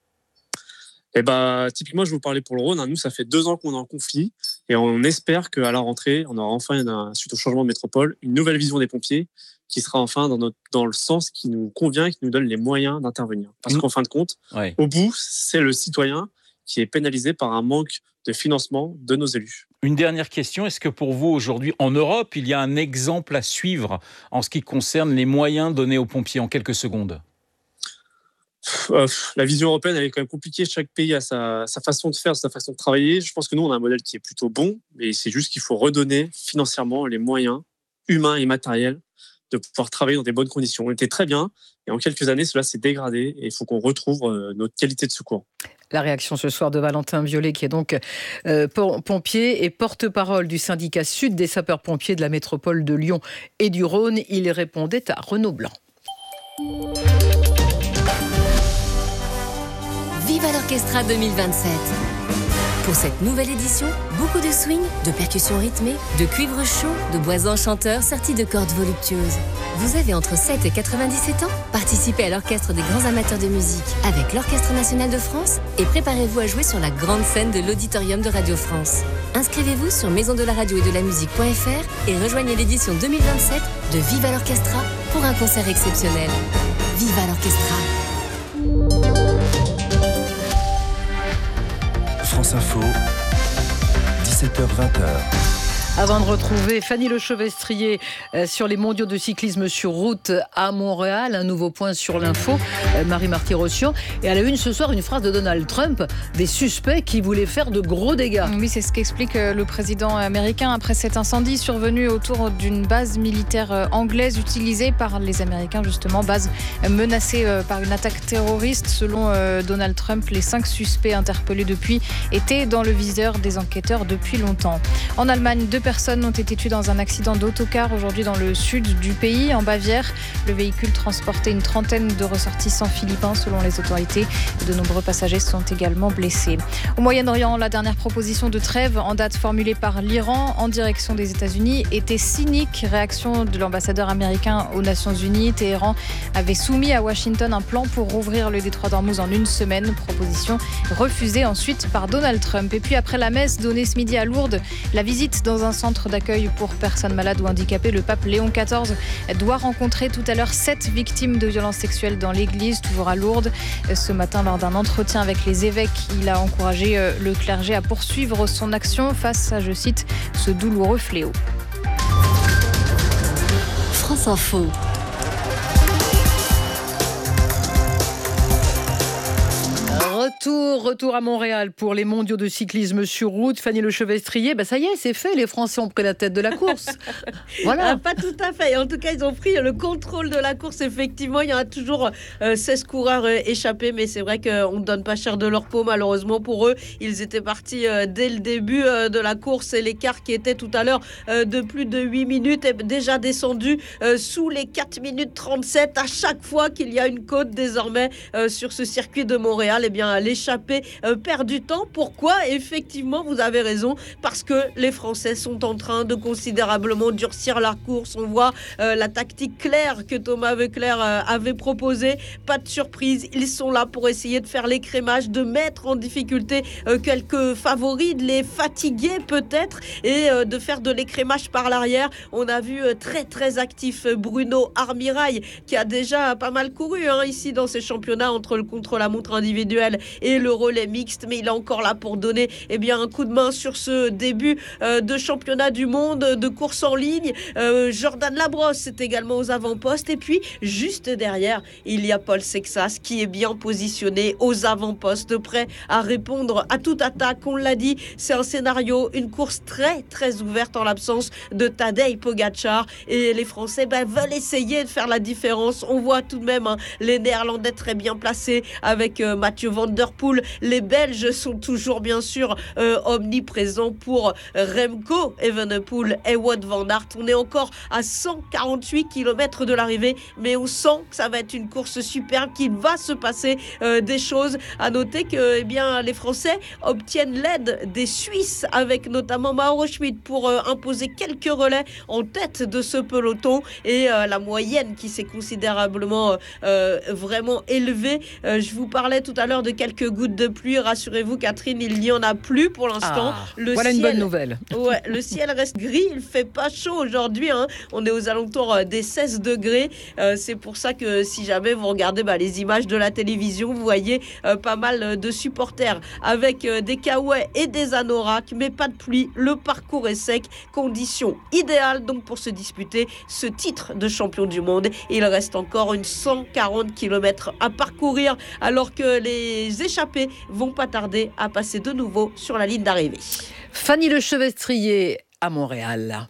Typiquement, je vais vous parler pour le Rhône. Nous, ça fait 2 ans qu'on est en conflit et on espère qu'à la rentrée, on aura enfin, suite au changement de métropole, une nouvelle vision des pompiers qui sera enfin dans le sens qui nous convient, qui nous donne les moyens d'intervenir. Parce qu'en fin de compte, au bout, c'est le citoyen qui est pénalisé par un manque de financement de nos élus. Une dernière question, est-ce que pour vous, aujourd'hui, en Europe, il y a un exemple à suivre en ce qui concerne les moyens donnés aux pompiers en quelques secondes ? La vision européenne, elle est quand même compliquée. Chaque pays a sa façon de faire, sa façon de travailler. Je pense que nous, on a un modèle qui est plutôt bon, mais c'est juste qu'il faut redonner financièrement les moyens humains et matériels de pouvoir travailler dans des bonnes conditions. On était très bien, et en quelques années, cela s'est dégradé, et il faut qu'on retrouve notre qualité de secours. La réaction ce soir de Valentin Violet, qui est donc pompier et porte-parole du syndicat Sud des sapeurs-pompiers de la métropole de Lyon et du Rhône. Il répondait à Renaud Blanc. Viva l'Orchestra 2027. Pour cette nouvelle édition, beaucoup de swing, de percussions rythmées, de cuivre chaud, de bois enchanteurs sortis de cordes voluptueuses. Vous avez entre 7 et 97 ans? Participez à l'Orchestre des grands amateurs de musique avec l'Orchestre national de France et préparez-vous à jouer sur la grande scène de l'Auditorium de Radio France. Inscrivez-vous sur maisondelaradio-et-de-la-musique.fr et rejoignez l'édition 2027 de Viva l'Orchestra pour un concert exceptionnel. Viva l'Orchestra. France Info, 17h-20h. Avant de retrouver Fanny Lechevestrier sur les mondiaux de cyclisme sur route à Montréal, un nouveau point sur l'info, Marie Marty-Rossian. Et à la une ce soir, une phrase de Donald Trump, des suspects qui voulaient faire de gros dégâts. Oui, c'est ce qu'explique le président américain après cet incendie survenu autour d'une base militaire anglaise utilisée par les Américains, justement, base menacée par une attaque terroriste. Selon Donald Trump, les 5 suspects interpellés depuis étaient dans le viseur des enquêteurs depuis longtemps. En Allemagne, 2 personnes ont été tuées dans un accident d'autocar aujourd'hui dans le sud du pays, en Bavière. Le véhicule transportait une trentaine de ressortissants philippins selon les autorités. De nombreux passagers sont également blessés. Au Moyen-Orient, la dernière proposition de trêve en date formulée par l'Iran en direction des États-Unis était cynique. Réaction de l'ambassadeur américain aux Nations Unies. Téhéran avait soumis à Washington un plan pour rouvrir le détroit d'Ormuz en une semaine. Proposition refusée ensuite par Donald Trump. Et puis après la messe donnée ce midi à Lourdes, la visite dans un centre d'accueil pour personnes malades ou handicapées, le pape Léon XIV doit rencontrer tout à l'heure 7 victimes de violences sexuelles dans l'église, toujours à Lourdes. Ce matin, lors d'un entretien avec les évêques, il a encouragé le clergé à poursuivre son action face à, je cite, ce douloureux fléau. France Info. Retour à Montréal pour les mondiaux de cyclisme sur route. Fanny Lechevestrier, ça y est, c'est fait. Les Français ont pris la tête de la course. Voilà. Pas tout à fait. En tout cas, ils ont pris le contrôle de la course. Effectivement, il y en a toujours 16 coureurs échappés, mais c'est vrai qu'on ne donne pas cher de leur peau, malheureusement pour eux. Ils étaient partis dès le début de la course et l'écart qui était tout à l'heure de plus de 8 minutes est déjà descendu sous les 4 minutes 37 à chaque fois qu'il y a une côte désormais sur ce circuit de Montréal. Eh bien, l'échappée perd du temps. Pourquoi? Effectivement, vous avez raison, parce que les Français sont en train de considérablement durcir la course. On voit la tactique claire que Thomas Voeckler avait proposée. Pas de surprise, ils sont là pour essayer de faire l'écrémage, de mettre en difficulté quelques favoris, de les fatiguer peut-être et de faire de l'écrémage par l'arrière. On a vu très actif Bruno Armirail qui a déjà pas mal couru ici dans ces championnats entre le contre-la-montre individuel et le relais mixte, mais il est encore là pour donner un coup de main sur ce début de championnat du monde de course en ligne. Jordan Labrosse est également aux avant-postes et puis juste derrière il y a Paul Sexas qui est bien positionné aux avant-postes, prêt à répondre à toute attaque. On l'a dit, c'est un scénario, une course très ouverte en l'absence de Tadej Pogačar et les Français veulent essayer de faire la différence. On voit tout de même les Néerlandais très bien placés avec Mathieu Van Der Poel. Les Belges sont toujours bien sûr omniprésents pour Remco Evenepoel et Wout van Aert. On est encore à 148 km de l'arrivée, mais on sent que ça va être une course superbe, qu'il va se passer des choses. À noter que les Français obtiennent l'aide des Suisses avec notamment Mauro Schmid pour imposer quelques relais en tête de ce peloton et la moyenne qui s'est considérablement vraiment élevée. Je vous parlais tout à l'heure de quelques gouttes de pluie. Rassurez-vous, Catherine, il n'y en a plus pour l'instant. Voilà une bonne nouvelle. Ouais, le ciel reste gris. Il fait pas chaud aujourd'hui. On est aux alentours des 16 degrés. C'est pour ça que si jamais vous regardez les images de la télévision, vous voyez pas mal de supporters avec des caouets et des anoraks, mais pas de pluie. Le parcours est sec. Conditions idéales donc pour se disputer ce titre de champion du monde. Il reste encore une 140 km à parcourir alors que les échappés vont pas tarder à passer de nouveau sur la ligne d'arrivée. Fanny Lechevestrier à Montréal.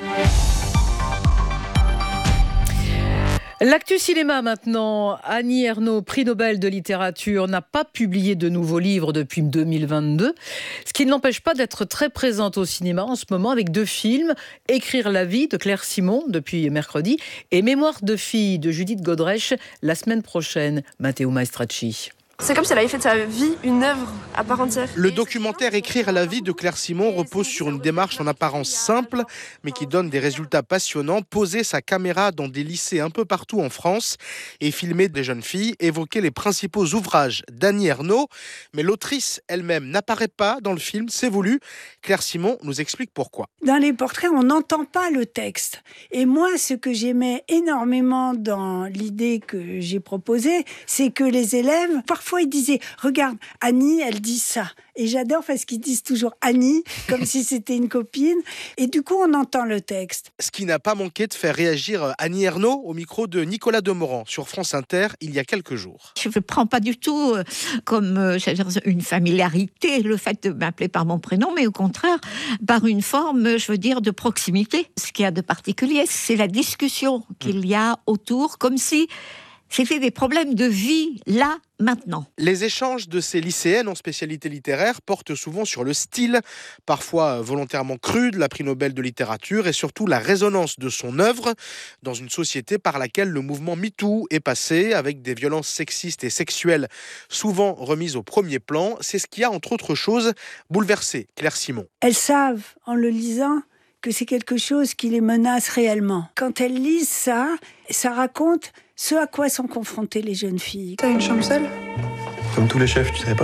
L'actu cinéma maintenant. Annie Ernaux, prix Nobel de littérature, n'a pas publié de nouveaux livres depuis 2022, ce qui ne l'empêche pas d'être très présente au cinéma en ce moment avec 2 films, Écrire la vie de Claire Simon depuis mercredi et Mémoire de fille de Judith Godrèche la semaine prochaine. Matteo Maestracci. C'est comme si elle avait fait de sa vie une œuvre à part entière. Le documentaire Écrire la vie de Claire Simon repose sur une démarche en apparence simple, mais qui donne des résultats passionnants. Poser sa caméra dans des lycées un peu partout en France et filmer des jeunes filles, évoquer les principaux ouvrages d'Annie Ernaux. Mais l'autrice elle-même n'apparaît pas dans le film, c'est voulu. Claire Simon nous explique pourquoi. Dans les portraits, on n'entend pas le texte. Et moi, ce que j'aimais énormément dans l'idée que j'ai proposée, c'est que les élèves, parfois ils disaient « Regarde, Annie, elle dit ça ». Et j'adore parce qu'ils disent toujours Annie, comme si c'était une copine. Et du coup, on entend le texte. Ce qui n'a pas manqué de faire réagir Annie Ernaux au micro de Nicolas Demorand sur France Inter il y a quelques jours. Je ne prends pas du tout comme une familiarité le fait de m'appeler par mon prénom, mais au contraire, par une forme, je veux dire, de proximité. Ce qu'il y a de particulier, c'est la discussion qu'il y a autour, comme si c'était des problèmes de vie, là, maintenant. Les échanges de ces lycéennes en spécialité littéraire portent souvent sur le style, parfois volontairement cru, de la prix Nobel de littérature et surtout la résonance de son œuvre dans une société par laquelle le mouvement MeToo est passé, avec des violences sexistes et sexuelles souvent remises au premier plan. C'est ce qui a, entre autres choses, bouleversé Claire Simon. Elles savent, en le lisant, que c'est quelque chose qui les menace réellement. Quand elles lisent ça, ça raconte ce à quoi sont confrontées les jeunes filles. T'as une chambre seule ? Comme tous les chefs, tu sais pas ?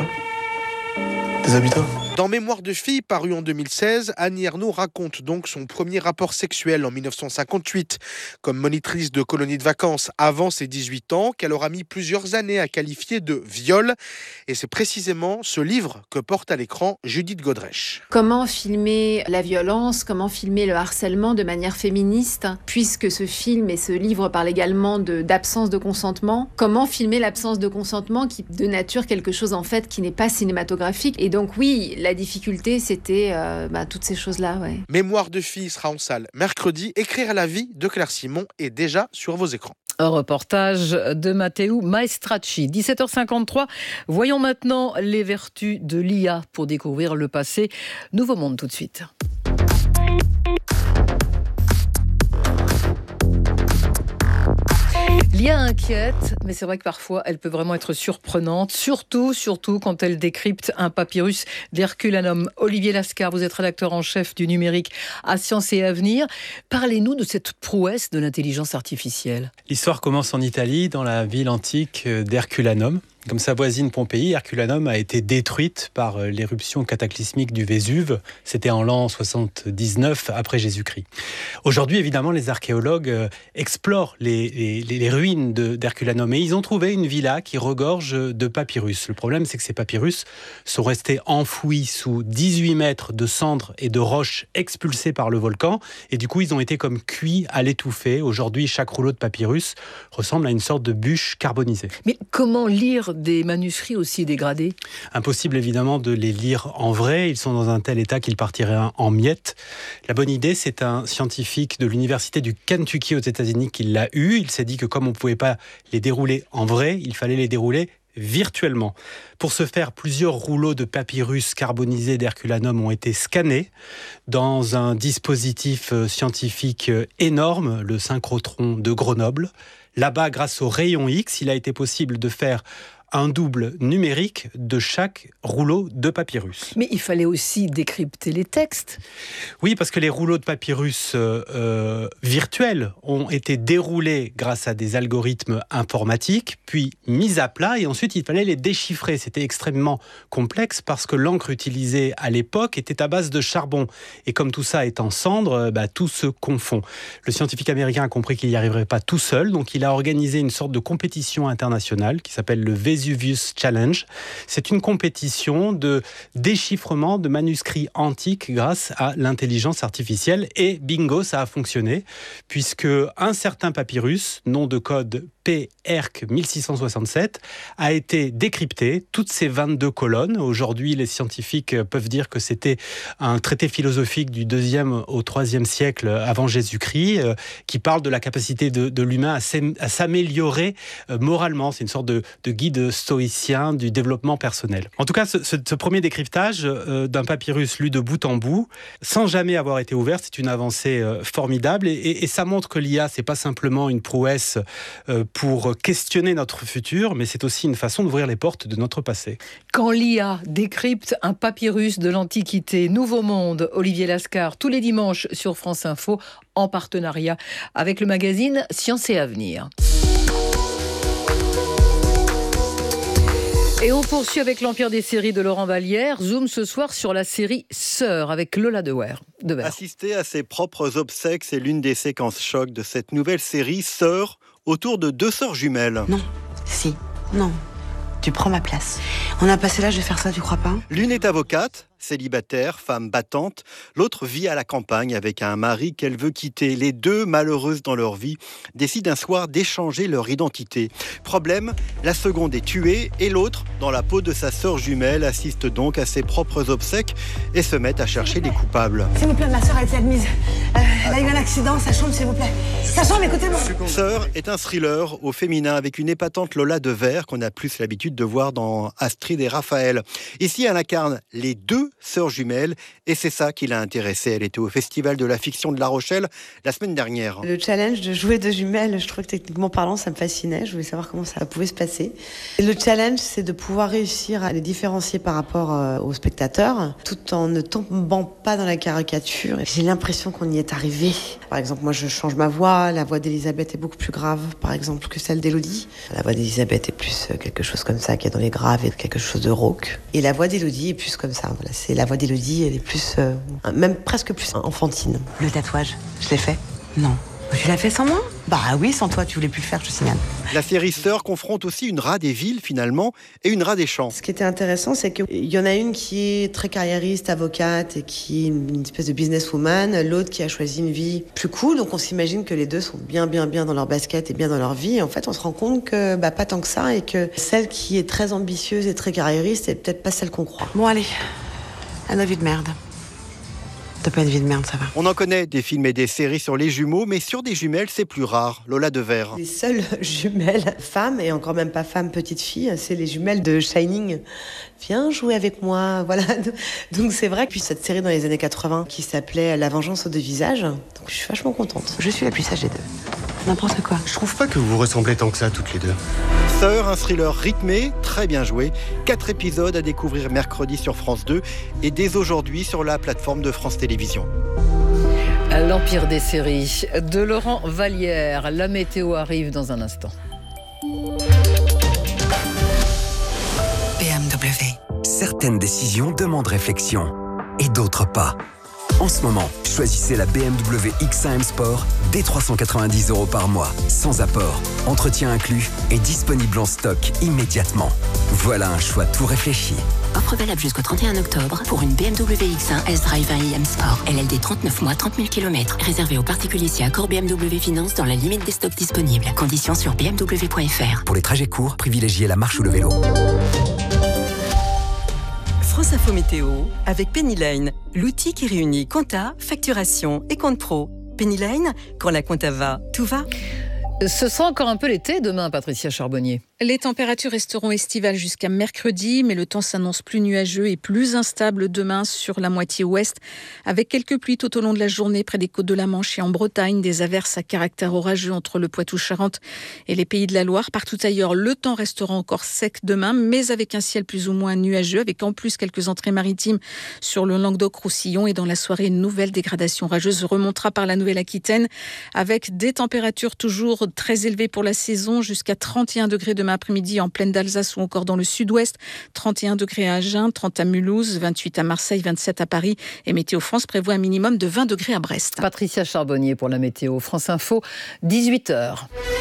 Des habitats ? Dans Mémoire de fille, paru en 2016, Annie Ernaux raconte donc son premier rapport sexuel en 1958 comme monitrice de colonie de vacances avant ses 18 ans, qu'elle aura mis plusieurs années à qualifier de viol. Et c'est précisément ce livre que porte à l'écran Judith Godrèche. Comment filmer la violence, comment filmer le harcèlement de manière féministe, puisque ce film et ce livre parlent également d'absence de consentement. Comment filmer l'absence de consentement qui de nature quelque chose en fait qui n'est pas cinématographique. Et donc oui, la difficulté, c'était toutes ces choses-là. Ouais. Mémoire de fille sera en salle mercredi. Écrire la vie de Claire Simon est déjà sur vos écrans. Un reportage de Matteo Maestracci. 17h53. Voyons maintenant les vertus de l'IA pour découvrir le passé. Nouveau monde tout de suite. L'IA inquiète, mais c'est vrai que parfois elle peut vraiment être surprenante, surtout quand elle décrypte un papyrus d'Herculanum. Olivier Lascar, vous êtes rédacteur en chef du numérique à Sciences et Avenir. Parlez-nous de cette prouesse de l'intelligence artificielle. L'histoire commence en Italie, dans la ville antique d'Herculanum. Comme sa voisine Pompéi, Herculanum a été détruite par l'éruption cataclysmique du Vésuve. C'était en l'an 79 après Jésus-Christ. Aujourd'hui, évidemment, les archéologues explorent les ruines d'Herculanum et ils ont trouvé une villa qui regorge de papyrus. Le problème, c'est que ces papyrus sont restés enfouis sous 18 mètres de cendres et de roches expulsées par le volcan et du coup, ils ont été comme cuits à l'étouffée. Aujourd'hui, chaque rouleau de papyrus ressemble à une sorte de bûche carbonisée. Mais comment lire des manuscrits aussi dégradés ? Impossible évidemment de les lire en vrai, ils sont dans un tel état qu'ils partiraient en miettes. La bonne idée, c'est un scientifique de l'université du Kentucky aux États-Unis qui l'a eu. Il s'est dit que comme on ne pouvait pas les dérouler en vrai, il fallait les dérouler virtuellement. Pour ce faire, plusieurs rouleaux de papyrus carbonisés d'Herculanum ont été scannés dans un dispositif scientifique énorme, le synchrotron de Grenoble. Là-bas, grâce aux rayons X, il a été possible de faire un double numérique de chaque rouleau de papyrus. Mais il fallait aussi décrypter les textes. Oui, parce que les rouleaux de papyrus virtuels ont été déroulés grâce à des algorithmes informatiques, puis mis à plat, et ensuite il fallait les déchiffrer. C'était extrêmement complexe parce que l'encre utilisée à l'époque était à base de charbon. Et comme tout ça est en cendres, tout se confond. Le scientifique américain a compris qu'il n'y arriverait pas tout seul, donc il a organisé une sorte de compétition internationale qui s'appelle le Vesuvius Challenge. C'est une compétition de déchiffrement de manuscrits antiques grâce à l'intelligence artificielle. Et bingo, ça a fonctionné, puisque un certain papyrus, nom de code PERC 1667, a été décrypté, toutes ces 22 colonnes. Aujourd'hui, les scientifiques peuvent dire que c'était un traité philosophique du 2e au 3e siècle avant Jésus-Christ, qui parle de la capacité de l'humain à s'améliorer moralement. C'est une sorte de guide stoïcien du développement personnel. En tout cas, ce premier décryptage d'un papyrus lu de bout en bout, sans jamais avoir été ouvert, c'est une avancée formidable et ça montre que l'IA, c'est pas simplement une prouesse pour questionner notre futur, mais c'est aussi une façon d'ouvrir les portes de notre passé. Quand l'IA décrypte un papyrus de l'Antiquité, Nouveau Monde, Olivier Lascar, tous les dimanches sur France Info, en partenariat avec le magazine Science et Avenir. Et on poursuit avec l'Empire des séries de Laurent Vallière. Zoom ce soir sur la série Sœurs avec Lola Dever. Assister à ses propres obsèques, c'est l'une des séquences choc de cette nouvelle série Sœurs, autour de 2 sœurs jumelles. Non, si, non. Tu prends ma place. On a passé l'âge de faire ça, tu crois pas ? L'une est avocate, célibataire, femme battante. L'autre vit à la campagne avec un mari qu'elle veut quitter. Les deux, malheureuses dans leur vie, décident un soir d'échanger leur identité. Problème, la seconde est tuée et l'autre, dans la peau de sa sœur jumelle, assiste donc à ses propres obsèques et se met à chercher les coupables. S'il vous plaît, ma sœur a été admise. Elle a eu un accident, sa chambre, s'il vous plaît. Sa chambre, écoutez-moi. Sœur est un thriller au féminin avec une épatante Lola Dever qu'on a plus l'habitude de voir dans Astrid et Raphaël. Ici, elle incarne les 2 sœurs jumelles et c'est ça qui l'a intéressée. Elle était au Festival de la fiction de La Rochelle la semaine dernière. Le challenge de jouer 2 jumelles, je trouve que techniquement parlant, ça me fascinait. Je voulais savoir comment ça pouvait se passer. Et le challenge, c'est de pouvoir réussir à les différencier par rapport aux spectateurs, tout en ne tombant pas dans la caricature. J'ai l'impression qu'on y est arrivé. Par exemple, moi, je change ma voix. La voix d'Elisabeth est beaucoup plus grave, par exemple, que celle d'Élodie. La voix d'Elisabeth est plus quelque chose comme ça, qui est dans les graves, et quelque chose de rauque. Et la voix d'Élodie est plus comme ça. Voilà, c'est la voix d'Élodie, elle est plus, même presque plus enfantine. Le tatouage, je l'ai fait ? Non. Tu l'as fait sans moi ? Bah oui, sans toi, tu voulais plus le faire, je te signale. La série Sœurs confronte aussi une rat des villes, finalement, et une rat des champs. Ce qui était intéressant, c'est qu'il y en a une qui est très carriériste, avocate, et qui est une espèce de businesswoman. L'autre qui a choisi une vie plus cool. Donc on s'imagine que les deux sont bien dans leur basket et bien dans leur vie. Et en fait, on se rend compte que pas tant que ça, et que celle qui est très ambitieuse et très carriériste, est peut-être pas celle qu'on croit. Bon, allez. À nos vies de merde. T'as pas une vie de merde, ça va. On en connaît des films et des séries sur les jumeaux, mais sur des jumelles, c'est plus rare. Lola Dever. Les seules jumelles femmes, et encore même pas femmes, petite fille, c'est les jumelles de Shining. Viens jouer avec moi, voilà. Donc c'est vrai que puis cette série dans les années 80 qui s'appelait La vengeance aux 2 visages, donc je suis vachement contente. Je suis la plus sage des 2. N'importe quoi. Je trouve pas que vous vous ressemblez tant que ça, toutes les deux. Sœurs, un thriller rythmé, très bien joué. 4 épisodes à découvrir mercredi sur France 2 et dès aujourd'hui sur la plateforme de France Télévisions. L'Empire des séries de Laurent Vallière. La météo arrive dans un instant. BMW. Certaines décisions demandent réflexion et d'autres pas. En ce moment, choisissez la BMW X1 M Sport dès 390 € par mois, sans apport, entretien inclus et disponible en stock immédiatement. Voilà un choix tout réfléchi. Offre valable jusqu'au 31 octobre pour une BMW X1 S-Drive 1 IM Sport. LLD 39 mois, 30 000 km. Réservé aux particuliers si accord BMW Finance dans la limite des stocks disponibles. Conditions sur bmw.fr. Pour les trajets courts, privilégiez la marche ou le vélo. France Info Météo avec Penny Lane, l'outil qui réunit compta, facturation et compte pro. Penny Lane, quand la compta va, tout va. Ce sera encore un peu l'été demain, Patricia Charbonnier. Les températures resteront estivales jusqu'à mercredi, mais le temps s'annonce plus nuageux et plus instable demain sur la moitié ouest, avec quelques pluies tout au long de la journée près des côtes de la Manche et en Bretagne, des averses à caractère orageux entre le Poitou-Charentes et les Pays de la Loire. Partout ailleurs, le temps restera encore sec demain, mais avec un ciel plus ou moins nuageux, avec en plus quelques entrées maritimes sur le Languedoc-Roussillon. Et dans la soirée, une nouvelle dégradation orageuse remontera par la Nouvelle-Aquitaine, avec des températures toujours très élevées pour la saison, jusqu'à 31 degrés demain après-midi en plaine d'Alsace ou encore dans le sud-ouest, 31 degrés à Agen, 30 à Mulhouse, 28 à Marseille, 27 à Paris. Et Météo France prévoit un minimum de 20 degrés à Brest. Patricia Charbonnier pour la météo. France Info, 18h.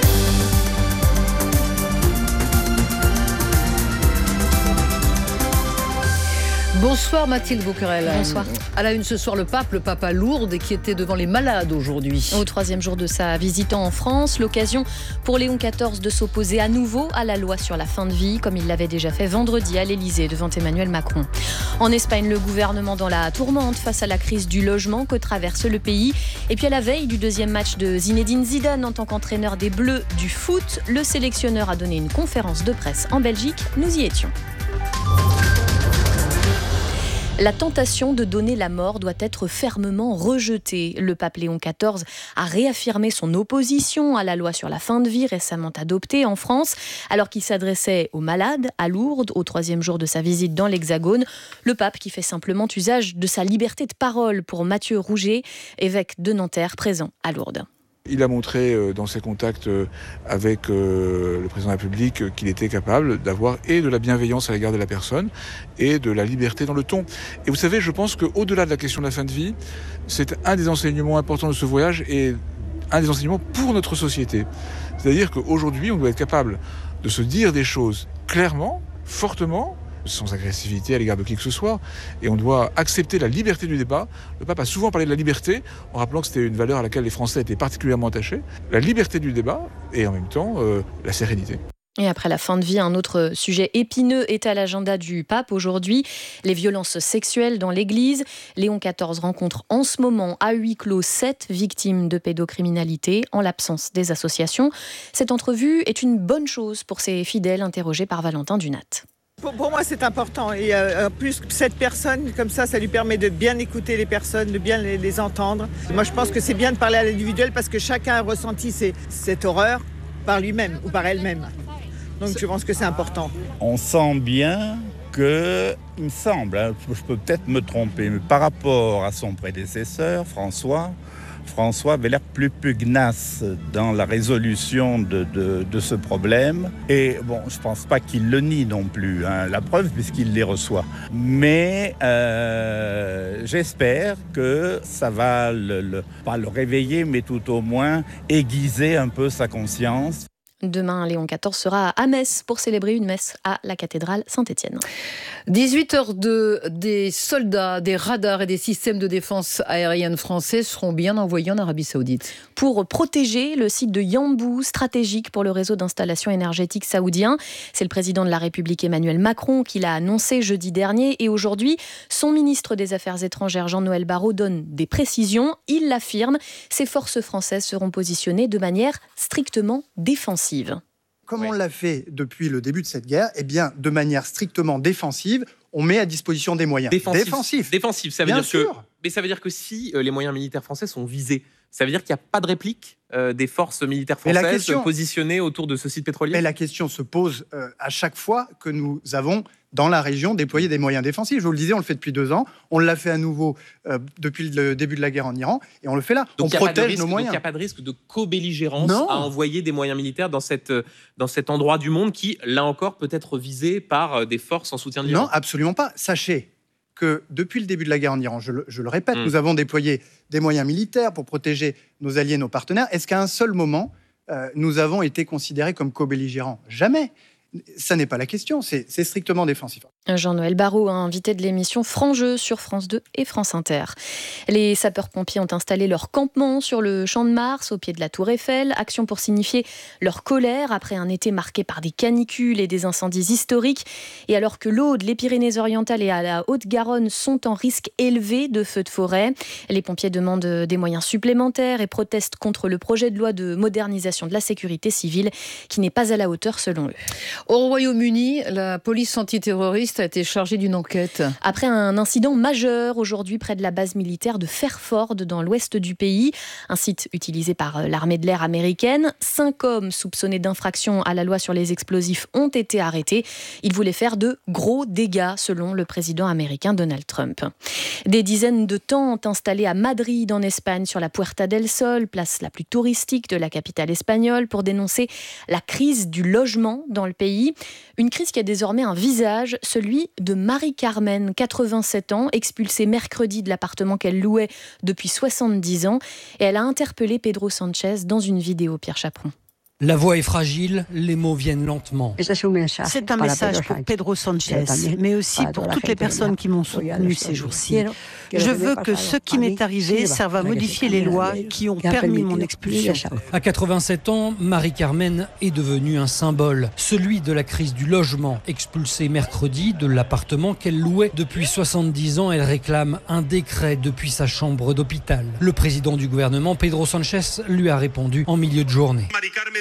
Bonsoir Mathilde Boquerel. Bonsoir. À la une ce soir, le Papa Lourdes qui était devant les malades aujourd'hui. Au 3e jour de sa visite en France, l'occasion pour Léon XIV de s'opposer à nouveau à la loi sur la fin de vie, comme il l'avait déjà fait vendredi à l'Elysée devant Emmanuel Macron. En Espagne, le gouvernement dans la tourmente face à la crise du logement que traverse le pays. Et puis à la veille du 2e match de Zinedine Zidane en tant qu'entraîneur des Bleus du foot, le sélectionneur a donné une conférence de presse en Belgique. Nous y étions. La tentation de donner la mort doit être fermement rejetée. Le pape Léon XIV a réaffirmé son opposition à la loi sur la fin de vie récemment adoptée en France, alors qu'il s'adressait aux malades à Lourdes au 3e jour de sa visite dans l'Hexagone. Le pape qui fait simplement usage de sa liberté de parole pour Mathieu Rouget, évêque de Nanterre présent à Lourdes. Il a montré dans ses contacts avec le président de la République qu'il était capable d'avoir et de la bienveillance à l'égard de la personne et de la liberté dans le ton. Et vous savez, je pense qu'au-delà de la question de la fin de vie, c'est un des enseignements importants de ce voyage et un des enseignements pour notre société. C'est-à-dire qu'aujourd'hui, on doit être capable de se dire des choses clairement, fortement, sans agressivité à l'égard de qui que ce soit, et on doit accepter la liberté du débat. Le pape a souvent parlé de la liberté, en rappelant que c'était une valeur à laquelle les Français étaient particulièrement attachés. La liberté du débat, et en même temps, la sérénité. Et après la fin de vie, un autre sujet épineux est à l'agenda du pape aujourd'hui, les violences sexuelles dans l'Église. Léon XIV rencontre en ce moment à huis clos 7 victimes de pédocriminalité en l'absence des associations. Cette entrevue est une bonne chose pour ces fidèles interrogés par Valentin Dunat. Pour moi, c'est important. Et en plus, cette personne, comme ça lui permet de bien écouter les personnes, de bien les entendre. Moi, je pense que c'est bien de parler à l'individuel parce que chacun a ressenti cette horreur par lui-même ou par elle-même. Donc, je pense que c'est important. On sent bien que, il me semble, je peux peut-être me tromper, mais par rapport à son prédécesseur, François avait l'air plus pugnace dans la résolution de ce problème. Et bon, je ne pense pas qu'il le nie non plus, la preuve, puisqu'il les reçoit. Mais j'espère que ça va, pas le réveiller, mais tout au moins aiguiser un peu sa conscience. Demain, Léon XIV sera à Metz pour célébrer une messe à la cathédrale Saint-Étienne. 18h02, des soldats, des radars et des systèmes de défense aérienne français seront bien envoyés en Arabie Saoudite. Pour protéger le site de Yanbu, stratégique pour le réseau d'installation énergétique saoudien. C'est le président de la République Emmanuel Macron qui l'a annoncé jeudi dernier. Et aujourd'hui, son ministre des Affaires étrangères Jean-Noël Barrot donne des précisions. Il l'affirme, ces forces françaises seront positionnées de manière strictement défensive. Comme on l'a fait depuis le début de cette guerre, eh bien, de manière strictement défensive, on met à disposition des moyens. Défensifs, ça veut dire que... Mais ça veut dire que si les moyens militaires français sont visés, ça veut dire qu'il n'y a pas de réplique des forces militaires françaises positionnées autour de ce site pétrolier ? Mais la question se pose à chaque fois que nous avons, dans la région, déployé des moyens défensifs. Je vous le disais, on le fait depuis 2 ans. On l'a fait à nouveau depuis le début de la guerre en Iran. Et on le fait là. Donc, on protège nos moyens. Donc il n'y a pas de risque de co-belligérance à envoyer des moyens militaires dans cet endroit du monde qui, là encore, peut être visé par des forces en soutien de l'Iran ? Non, absolument pas. Sachez que depuis le début de la guerre en Iran, je le répète, nous avons déployé des moyens militaires pour protéger nos alliés, nos partenaires. Est-ce qu'à un seul moment, nous avons été considérés comme co-belligérants ? Jamais. Ça n'est pas la question, c'est strictement défensif. Jean-Noël Barrot, invité de l'émission Franc Jeu sur France 2 et France Inter. Les sapeurs-pompiers ont installé leur campement sur le Champ de Mars, au pied de la Tour Eiffel. Action pour signifier leur colère après un été marqué par des canicules et des incendies historiques. Et alors que l'Aude, les Pyrénées-Orientales et la Haute-Garonne sont en risque élevé de feux de forêt, les pompiers demandent des moyens supplémentaires et protestent contre le projet de loi de modernisation de la sécurité civile qui n'est pas à la hauteur selon eux. Au Royaume-Uni, la police antiterroriste a été chargée d'une enquête. Après un incident majeur aujourd'hui près de la base militaire de Fairford dans l'ouest du pays, un site utilisé par l'armée de l'air américaine. 5 hommes soupçonnés d'infraction à la loi sur les explosifs ont été arrêtés. Ils voulaient faire de gros dégâts selon le président américain Donald Trump. Des dizaines de tentes installées à Madrid en Espagne sur la Puerta del Sol, place la plus touristique de la capitale espagnole, pour dénoncer la crise du logement dans le pays. Une crise qui a désormais un visage, celui de Marie-Carmen, 87 ans, expulsée mercredi de l'appartement qu'elle louait depuis 70 ans. Et elle a interpellé Pedro Sanchez dans une vidéo, Pierre Chaperon. La voix est fragile, les mots viennent lentement. C'est un message pour Pedro Sanchez, mais aussi pour toutes les personnes qui m'ont soutenu ces jours-ci. Je veux que ce qui m'est arrivé serve à modifier les lois qui ont permis mon expulsion. À 87 ans, Marie-Carmen est devenue un symbole, celui de la crise du logement. Expulsée mercredi de l'appartement qu'elle louait depuis 70 ans, elle réclame un décret depuis sa chambre d'hôpital. Le président du gouvernement, Pedro Sanchez, lui a répondu en milieu de journée.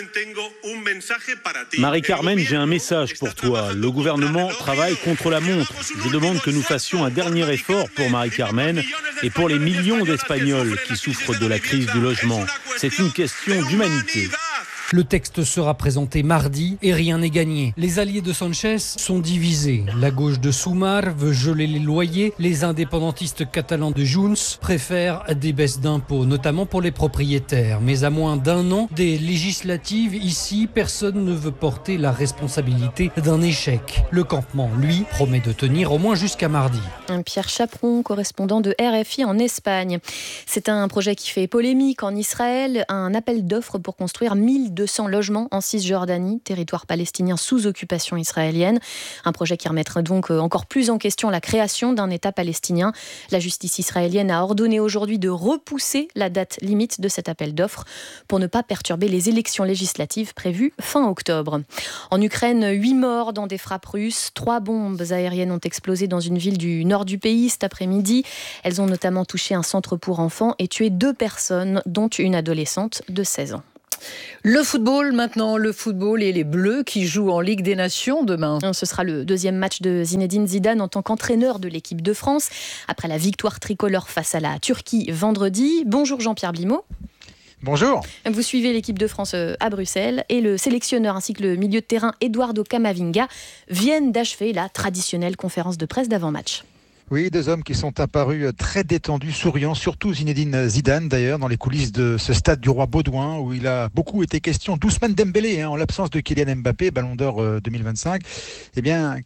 Marie-Carmen, j'ai un message pour toi. Le gouvernement travaille contre la montre. Je demande que nous fassions un dernier effort pour Marie-Carmen et pour les millions d'Espagnols qui souffrent de la crise du logement. C'est une question d'humanité. Le texte sera présenté mardi et rien n'est gagné. Les alliés de Sanchez sont divisés. La gauche de Sumar veut geler les loyers. Les indépendantistes catalans de Junts préfèrent des baisses d'impôts, notamment pour les propriétaires. Mais à moins d'un an des législatives, ici, personne ne veut porter la responsabilité d'un échec. Le campement, lui, promet de tenir au moins jusqu'à mardi. Pierre Chaperon, correspondant de RFI en Espagne. C'est un projet qui fait polémique en Israël. Un appel d'offres pour construire 1200 logements en Cisjordanie, territoire palestinien sous occupation israélienne. Un projet qui remettrait donc encore plus en question la création d'un État palestinien. La justice israélienne a ordonné aujourd'hui de repousser la date limite de cet appel d'offres pour ne pas perturber les élections législatives prévues fin octobre. En Ukraine, 8 morts dans des frappes russes. 3 bombes aériennes ont explosé dans une ville du nord du pays cet après-midi. Elles ont notamment touché un centre pour enfants et tué 2 personnes, dont une adolescente de 16 ans. Le football maintenant, le football et les Bleus qui jouent en Ligue des Nations demain. Ce sera le deuxième match de Zinedine Zidane en tant qu'entraîneur de l'équipe de France, après la victoire tricolore face à la Turquie vendredi. Bonjour Jean-Pierre Blimaud. Bonjour. Vous suivez l'équipe de France à Bruxelles et le sélectionneur ainsi que le milieu de terrain Eduardo Camavinga viennent d'achever la traditionnelle conférence de presse d'avant-match. Oui, 2 hommes qui sont apparus très détendus, souriants, surtout Zinedine Zidane d'ailleurs, dans les coulisses de ce stade du Roi Baudouin où il a beaucoup été question d'Ousmane Dembélé, en l'absence de Kylian Mbappé, Ballon d'Or 2025. Eh bien,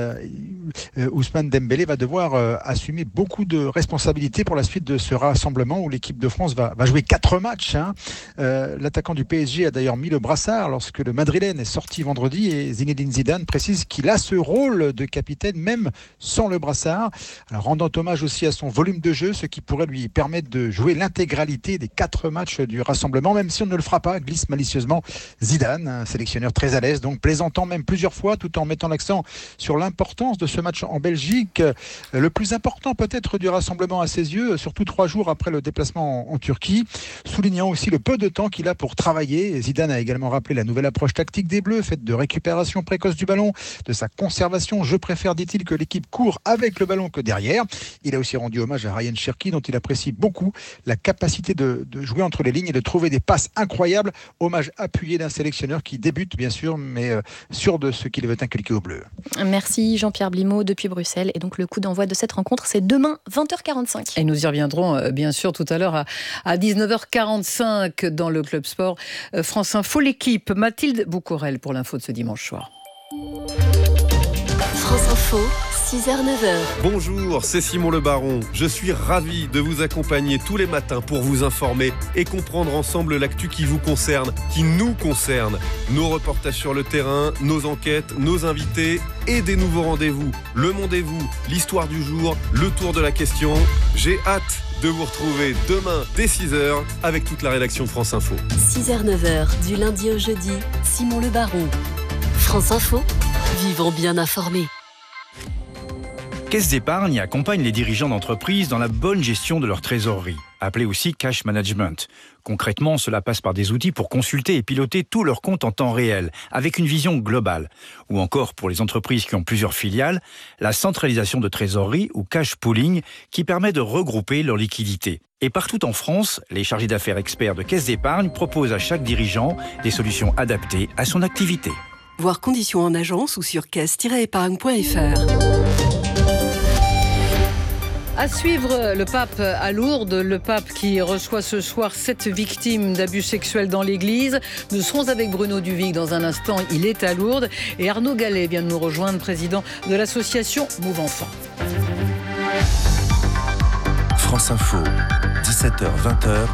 Ousmane Dembélé va devoir assumer beaucoup de responsabilités pour la suite de ce rassemblement où l'équipe de France va jouer 4 matchs. L'attaquant du PSG a d'ailleurs mis le brassard lorsque le Madrilène est sorti vendredi et Zinedine Zidane précise qu'il a ce rôle de capitaine même sans le brassard. Alors, rendant hommage aussi à son volume de jeu, ce qui pourrait lui permettre de jouer l'intégralité des 4 matchs du rassemblement, même si on ne le fera pas, glisse malicieusement Zidane, un sélectionneur très à l'aise, donc plaisantant même plusieurs fois, tout en mettant l'accent sur l'importance de ce match en Belgique, le plus important peut-être du rassemblement à ses yeux, surtout 3 jours après le déplacement en Turquie, soulignant aussi le peu de temps qu'il a pour travailler. Zidane a également rappelé la nouvelle approche tactique des Bleus, faite de récupération précoce du ballon, de sa conservation. Je préfère, dit-il, que l'équipe court avec le ballon que derrière. Il a aussi rendu hommage à Ryan Cherki, dont il apprécie beaucoup la capacité de jouer entre les lignes et de trouver des passes incroyables. Hommage appuyé d'un sélectionneur qui débute, bien sûr, mais sûr de ce qu'il veut inculquer aux Bleus. Merci Jean-Pierre Blimaud depuis Bruxelles. Et donc le coup d'envoi de cette rencontre, c'est demain 20h45. Et nous y reviendrons bien sûr tout à l'heure à 19h45 dans le Club Sport France Info. L'équipe, Mathilde Boucourel pour l'info de ce dimanche soir. France Info, 6h-9h. Bonjour, c'est Simon Le Baron. Je suis ravi de vous accompagner tous les matins pour vous informer et comprendre ensemble l'actu qui vous concerne, qui nous concerne. Nos reportages sur le terrain, nos enquêtes, nos invités et des nouveaux rendez-vous. Le Mondez-vous, l'histoire du jour, le tour de la question. J'ai hâte de vous retrouver demain dès 6h avec toute la rédaction de France Info. 6h-9h, du lundi au jeudi, Simon Le Baron. France Info, vivons bien informés. Caisse d'épargne accompagne les dirigeants d'entreprise dans la bonne gestion de leur trésorerie, appelée aussi cash management. Concrètement, cela passe par des outils pour consulter et piloter tous leurs comptes en temps réel, avec une vision globale. Ou encore, pour les entreprises qui ont plusieurs filiales, la centralisation de trésorerie ou cash pooling qui permet de regrouper leurs liquidités. Et partout en France, les chargés d'affaires experts de Caisse d'épargne proposent à chaque dirigeant des solutions adaptées à son activité. Voir conditions en agence ou sur caisse-épargne.fr. À suivre, le pape à Lourdes, le pape qui reçoit ce soir 7 victimes d'abus sexuels dans l'église. Nous serons avec Bruno Duvic dans un instant, il est à Lourdes. Et Arnaud Gallet vient de nous rejoindre, président de l'association Move Enfants. France Info, 17h-20h.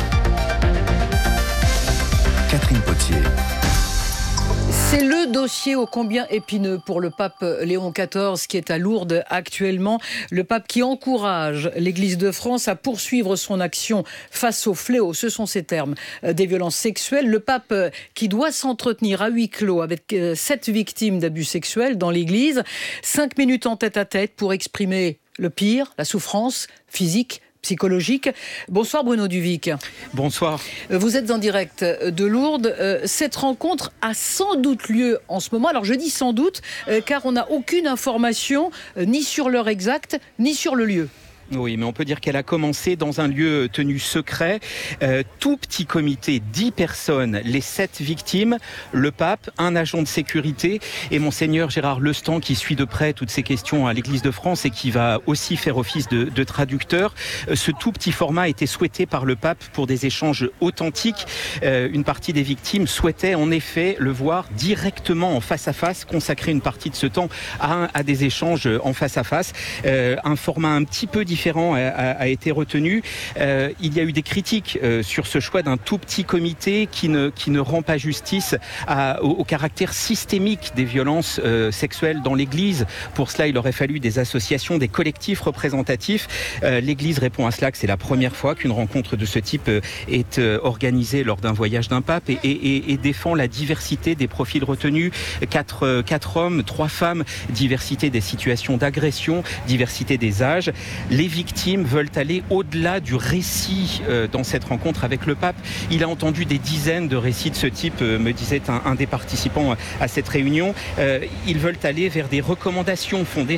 Catherine Potier. C'est le dossier ô combien épineux pour le pape Léon XIV qui est à Lourdes actuellement. Le pape qui encourage l'Église de France à poursuivre son action face au fléau, ce sont ses termes, des violences sexuelles. Le pape qui doit s'entretenir à huis clos avec 7 victimes d'abus sexuels dans l'Église. 5 minutes en tête-à-tête pour exprimer le pire, la souffrance physique, psychologique. Bonsoir Bruno Duvic. Bonsoir. Vous êtes en direct de Lourdes. Cette rencontre a sans doute lieu en ce moment. Alors je dis sans doute car on n'a aucune information ni sur l'heure exacte ni sur le lieu. Oui, mais on peut dire qu'elle a commencé dans un lieu tenu secret. Tout petit comité, 10 personnes, les 7 victimes, le pape, un agent de sécurité et Monseigneur Gérard Lestan qui suit de près toutes ces questions à l'Église de France et qui va aussi faire office de traducteur. Ce tout petit format a été souhaité par le pape pour des échanges authentiques. Une partie des victimes souhaitait en effet le voir directement en face à face, consacrer une partie de ce temps à des échanges en face à face. Un format un petit peu différent a été retenu. Il y a eu des critiques sur ce choix d'un tout petit comité qui ne rend pas justice au caractère systémique des violences sexuelles dans l'Église. Pour cela, il aurait fallu des associations, des collectifs représentatifs. L'Église répond à cela que c'est la première fois qu'une rencontre de ce type est organisée lors d'un voyage d'un pape et défend la diversité des profils retenus. 4 hommes, 3 femmes, diversité des situations d'agression, diversité des âges. Les victimes veulent aller au-delà du récit dans cette rencontre avec le pape. Il a entendu des dizaines de récits de ce type, me disait un des participants à cette réunion. Ils veulent aller vers des recommandations fondées